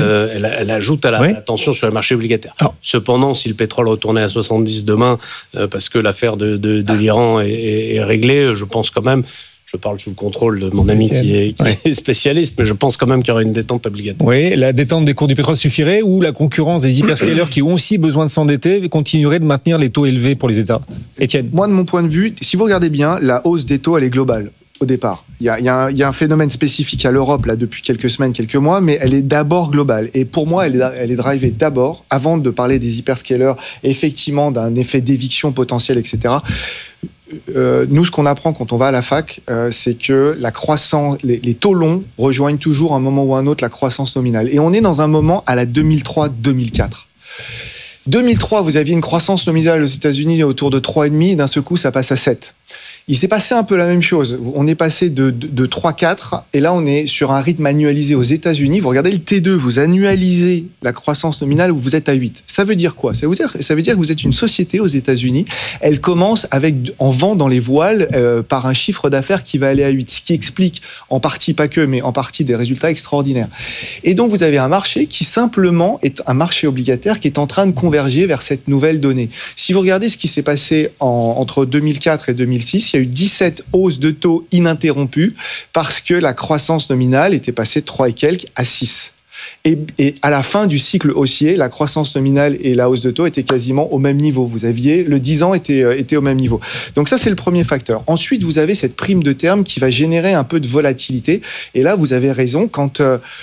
à la tension sur le marché obligataire. Cependant, si le pétrole retournait à 70 demain, parce que l'affaire de l'Iran est réglée, je pense quand même, je parle sous le contrôle de mon ami qui est spécialiste, mais je pense quand même qu'il y aurait une détente obligatoire. Oui, la détente des cours du pétrole suffirait, ou la concurrence des hyperscalers qui ont aussi besoin de s'endetter continuerait de maintenir les taux élevés pour les États? Étienne? Moi, de mon point de vue, si vous regardez bien, la hausse des taux, elle est globale. Au départ, il y a un phénomène spécifique à l'Europe là depuis quelques semaines, quelques mois, mais elle est d'abord globale. Et pour moi, elle est drivée d'abord, avant de parler des hyperscalers, effectivement d'un effet d'éviction potentiel, etc. Nous, ce qu'on apprend quand on va à la fac, c'est que la croissance, les taux longs rejoignent toujours à un moment ou à un autre la croissance nominale. Et on est dans un moment à la 2003-2004. 2003, vous aviez une croissance nominale aux États-Unis autour de 3,5, et d'un seul coup, ça passe à 7. Il s'est passé un peu la même chose. On est passé de 3-4 et là on est sur un rythme annualisé aux États-Unis. Vous regardez le T2, vous annualisez la croissance nominale où vous êtes à 8. Ça veut dire quoi ? Ça veut dire que vous êtes une société aux États-Unis. Elle commence en vend dans les voiles par un chiffre d'affaires qui va aller à 8, ce qui explique en partie, pas que, mais en partie des résultats extraordinaires. Et donc vous avez un marché qui simplement est un marché obligataire qui est en train de converger vers cette nouvelle donnée. Si vous regardez ce qui s'est passé entre 2004 et 2006, il y a eu 17 hausses de taux ininterrompues parce que la croissance nominale était passée de 3 et quelques à 6. Et à la fin du cycle haussier, la croissance nominale et la hausse de taux étaient quasiment au même niveau. Vous aviez le 10 ans était au même niveau. Donc ça, c'est le premier facteur. Ensuite, vous avez cette prime de terme qui va générer un peu de volatilité. Et là, vous avez raison quand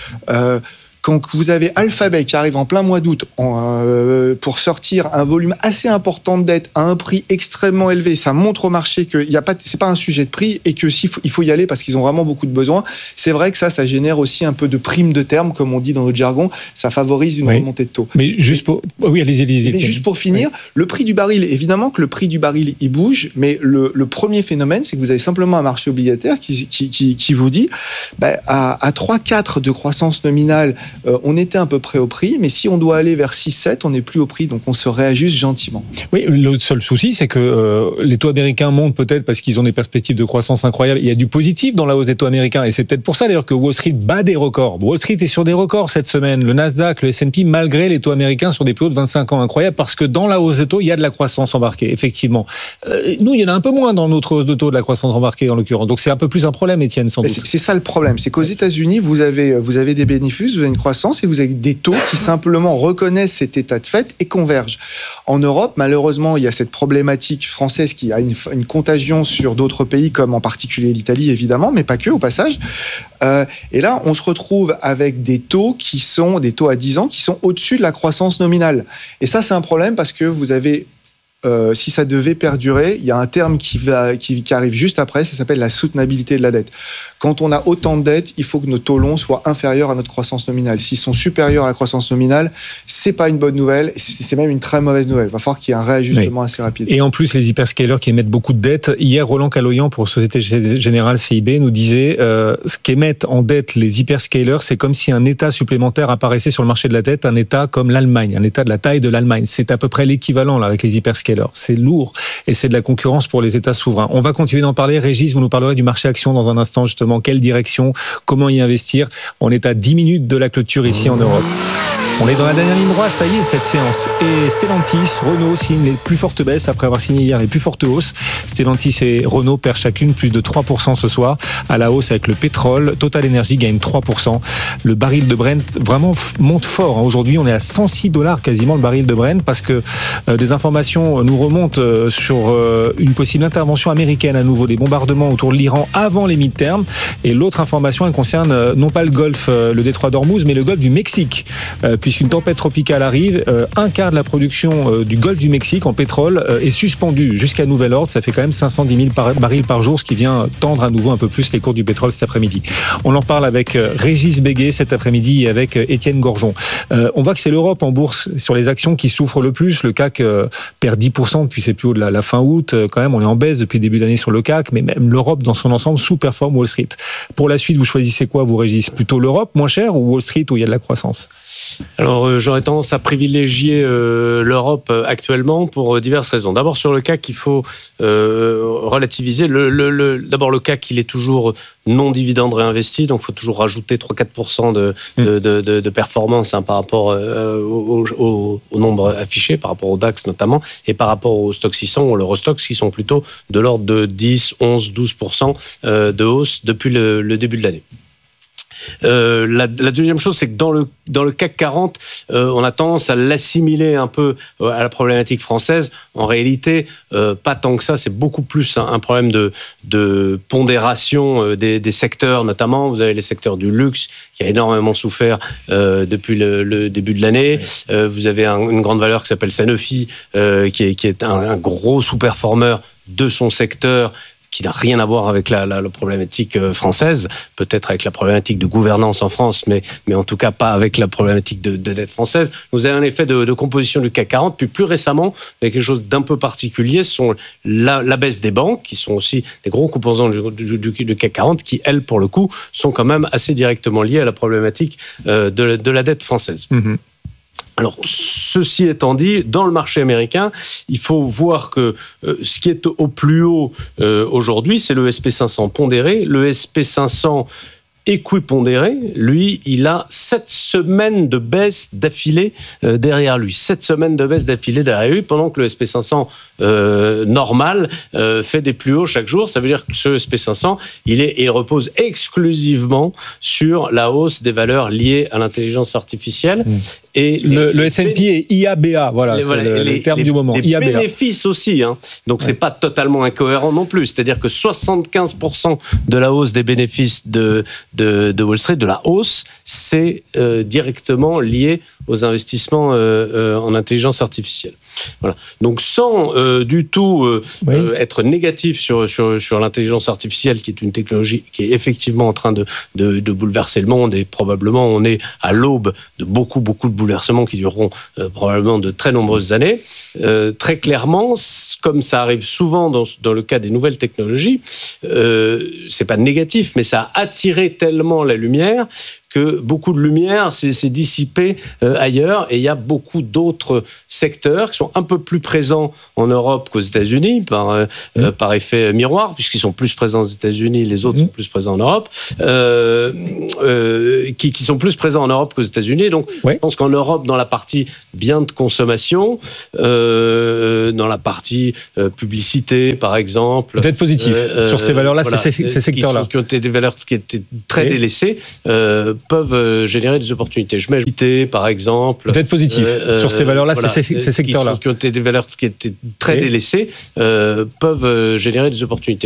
vous avez Alphabet qui arrive en plein mois d'août pour sortir un volume assez important de dette à un prix extrêmement élevé, ça montre au marché que c'est pas un sujet de prix et que il faut y aller parce qu'ils ont vraiment beaucoup de besoins. C'est vrai que ça génère aussi un peu de prime de terme, comme on dit dans notre jargon. Ça favorise une remontée de taux. Mais juste pour... Oui, allez-y. Mais juste pour finir, le prix du baril, évidemment que le prix du baril, il bouge, mais le premier phénomène, c'est que vous avez simplement un marché obligataire qui vous dit à 3-4 de croissance nominale, on était à peu près au prix, mais si on doit aller vers 6-7, on n'est plus au prix, donc on se réajuste gentiment. Oui, le seul souci, c'est que les taux américains montent peut-être parce qu'ils ont des perspectives de croissance incroyables. Il y a du positif dans la hausse des taux américains, et c'est peut-être pour ça d'ailleurs que Wall Street bat des records. Wall Street est sur des records cette semaine, le Nasdaq, le S&P, malgré les taux américains sur des plus hauts de 25 ans incroyables, parce que dans la hausse des taux, il y a de la croissance embarquée, effectivement. Nous, il y en a un peu moins dans notre hausse de taux de la croissance embarquée, en l'occurrence. Donc c'est un peu plus un problème, Étienne, sans doute. C'est ça le problème, c'est qu'aux États-Unis, vous avez des bénéfices, vous avez une croissance, et vous avez des taux qui simplement reconnaissent cet état de fait et convergent. En Europe, malheureusement, il y a cette problématique française qui a une contagion sur d'autres pays, comme en particulier l'Italie, évidemment, mais pas que, au passage. Et là, on se retrouve avec des taux à 10 ans qui sont au-dessus de la croissance nominale. Et ça, c'est un problème parce que vous avez... si ça devait perdurer, il y a un terme qui arrive juste après, ça s'appelle la soutenabilité de la dette. Quand on a autant de dettes, il faut que nos taux longs soient inférieurs à notre croissance nominale. S'ils sont supérieurs à la croissance nominale, c'est pas une bonne nouvelle, c'est même une très mauvaise nouvelle. Il va falloir qu'il y ait un réajustement assez rapide. Et en plus, les hyperscalers qui émettent beaucoup de dettes, hier, Roland Caloyan pour Société Générale CIB nous disait ce qu'émettent en dette les hyperscalers, c'est comme si un État supplémentaire apparaissait sur le marché de la dette, un État comme l'Allemagne, un État de la taille de l'Allemagne. C'est à peu près l'équivalent là avec les hyperscalers. C'est lourd et c'est de la concurrence pour les États souverains. On va continuer d'en parler. Régis, vous nous parlerez du marché action dans un instant, justement. Quelle direction? Comment y investir? On est à 10 minutes de la clôture ici en Europe. On est dans la dernière ligne droite, ça y est, de cette séance. Et Stellantis, Renault signent les plus fortes baisses après avoir signé hier les plus fortes hausses. Stellantis et Renault perdent chacune plus de 3% ce soir. À la hausse avec le pétrole, Total Energy gagne 3%. Le baril de Brent vraiment monte fort. Aujourd'hui, on est à $106 quasiment le baril de Brent parce que des informations nous remontent sur une possible intervention américaine à nouveau, des bombardements autour de l'Iran avant les mi-termes. Et l'autre information, elle concerne non pas le golfe, le détroit d'Ormuz, mais le golfe du Mexique. Puisqu'une tempête tropicale arrive, un quart de la production du golfe du Mexique en pétrole est suspendue jusqu'à nouvel ordre. Ça fait quand même 510 000 barils par jour, ce qui vient tendre à nouveau un peu plus les cours du pétrole cet après-midi. On en parle avec Régis Béguet cet après-midi et avec Étienne Gorgeon. On voit que c'est l'Europe en bourse sur les actions qui souffrent le plus. Le CAC perd 10% depuis ses plus hauts de la fin août. Quand même, on est en baisse depuis le début de l'année sur le CAC, mais même l'Europe dans son ensemble sous-performe Wall Street. Pour la suite, vous choisissez quoi, vous, Régis? Plutôt l'Europe moins cher ou Wall Street où il y a de la croissance? Alors, j'aurais tendance à privilégier l'Europe actuellement pour diverses raisons. D'abord, sur le CAC, il faut relativiser. D'abord, le CAC, il est toujours non dividende réinvesti, donc il faut toujours rajouter 3-4% de performance par rapport au nombre affiché, par rapport au DAX notamment, et par rapport au Stoxx 600 ou l'Eurostoxx, qui sont plutôt de l'ordre de 10, 11, 12% de hausse depuis le début de l'année. La deuxième chose, c'est que dans le CAC 40, on a tendance à l'assimiler un peu à la problématique française. En réalité, pas tant que ça. C'est beaucoup plus un problème de pondération des secteurs, notamment. Vous avez les secteurs du luxe qui a énormément souffert depuis le début de l'année. Vous avez une grande valeur qui s'appelle Sanofi, qui est un gros sous-performeur de son secteur, qui n'a rien à voir avec la problématique française, peut-être avec la problématique de gouvernance en France, mais en tout cas pas avec la problématique de dette française. Vous avez un effet de composition du CAC 40, puis plus récemment, il y a quelque chose d'un peu particulier, ce sont la baisse des banques, qui sont aussi des gros composants du CAC 40, qui, elles, pour le coup, sont quand même assez directement liées à la problématique de la dette française. Mmh. Alors, ceci étant dit, dans le marché américain, il faut voir que ce qui est au plus haut aujourd'hui, c'est le SP500 pondéré. Le SP500 équipondéré, lui, il a 7 semaines de baisse d'affilée derrière lui. 7 semaines de baisse d'affilée derrière lui, pendant que le SP500 normal fait des plus hauts chaque jour. Ça veut dire que ce SP500, il repose exclusivement sur la hausse des valeurs liées à l'intelligence artificielle. Et le S&P est IABA, voilà, c'est le terme du moment. Les bénéfices aussi, hein. Donc c'est pas totalement incohérent non plus. C'est-à-dire que 75% de la hausse des bénéfices de Wall Street, de la hausse, c'est directement lié aux investissements en intelligence artificielle. Voilà. Donc sans du tout être négatif sur l'intelligence artificielle, qui est une technologie qui est effectivement en train de bouleverser le monde, et probablement on est à l'aube de beaucoup de bouleversements qui dureront probablement de très nombreuses années. Très clairement, comme ça arrive souvent dans le cas des nouvelles technologies, c'est pas négatif, mais ça a attiré tellement la lumière que beaucoup de lumière s'est dissipée ailleurs, et il y a beaucoup d'autres secteurs qui sont un peu plus présents en Europe qu'aux États-Unis par effet miroir, puisqu'ils sont plus présents aux États-Unis, les autres sont plus présents en Europe, qui sont plus présents en Europe qu'aux États-Unis. Donc, je pense qu'en Europe, dans la partie biens de consommation, dans la partie publicité, par exemple, vous êtes positif sur ces valeurs-là, voilà, ces secteurs-là, qui ont été des valeurs qui étaient très délaissées. Peuvent générer des opportunités. Je mets par exemple. Vous êtes positif sur ces valeurs-là, voilà, ces secteurs-là. Qui ont été des valeurs qui étaient très délaissées, peuvent générer des opportunités.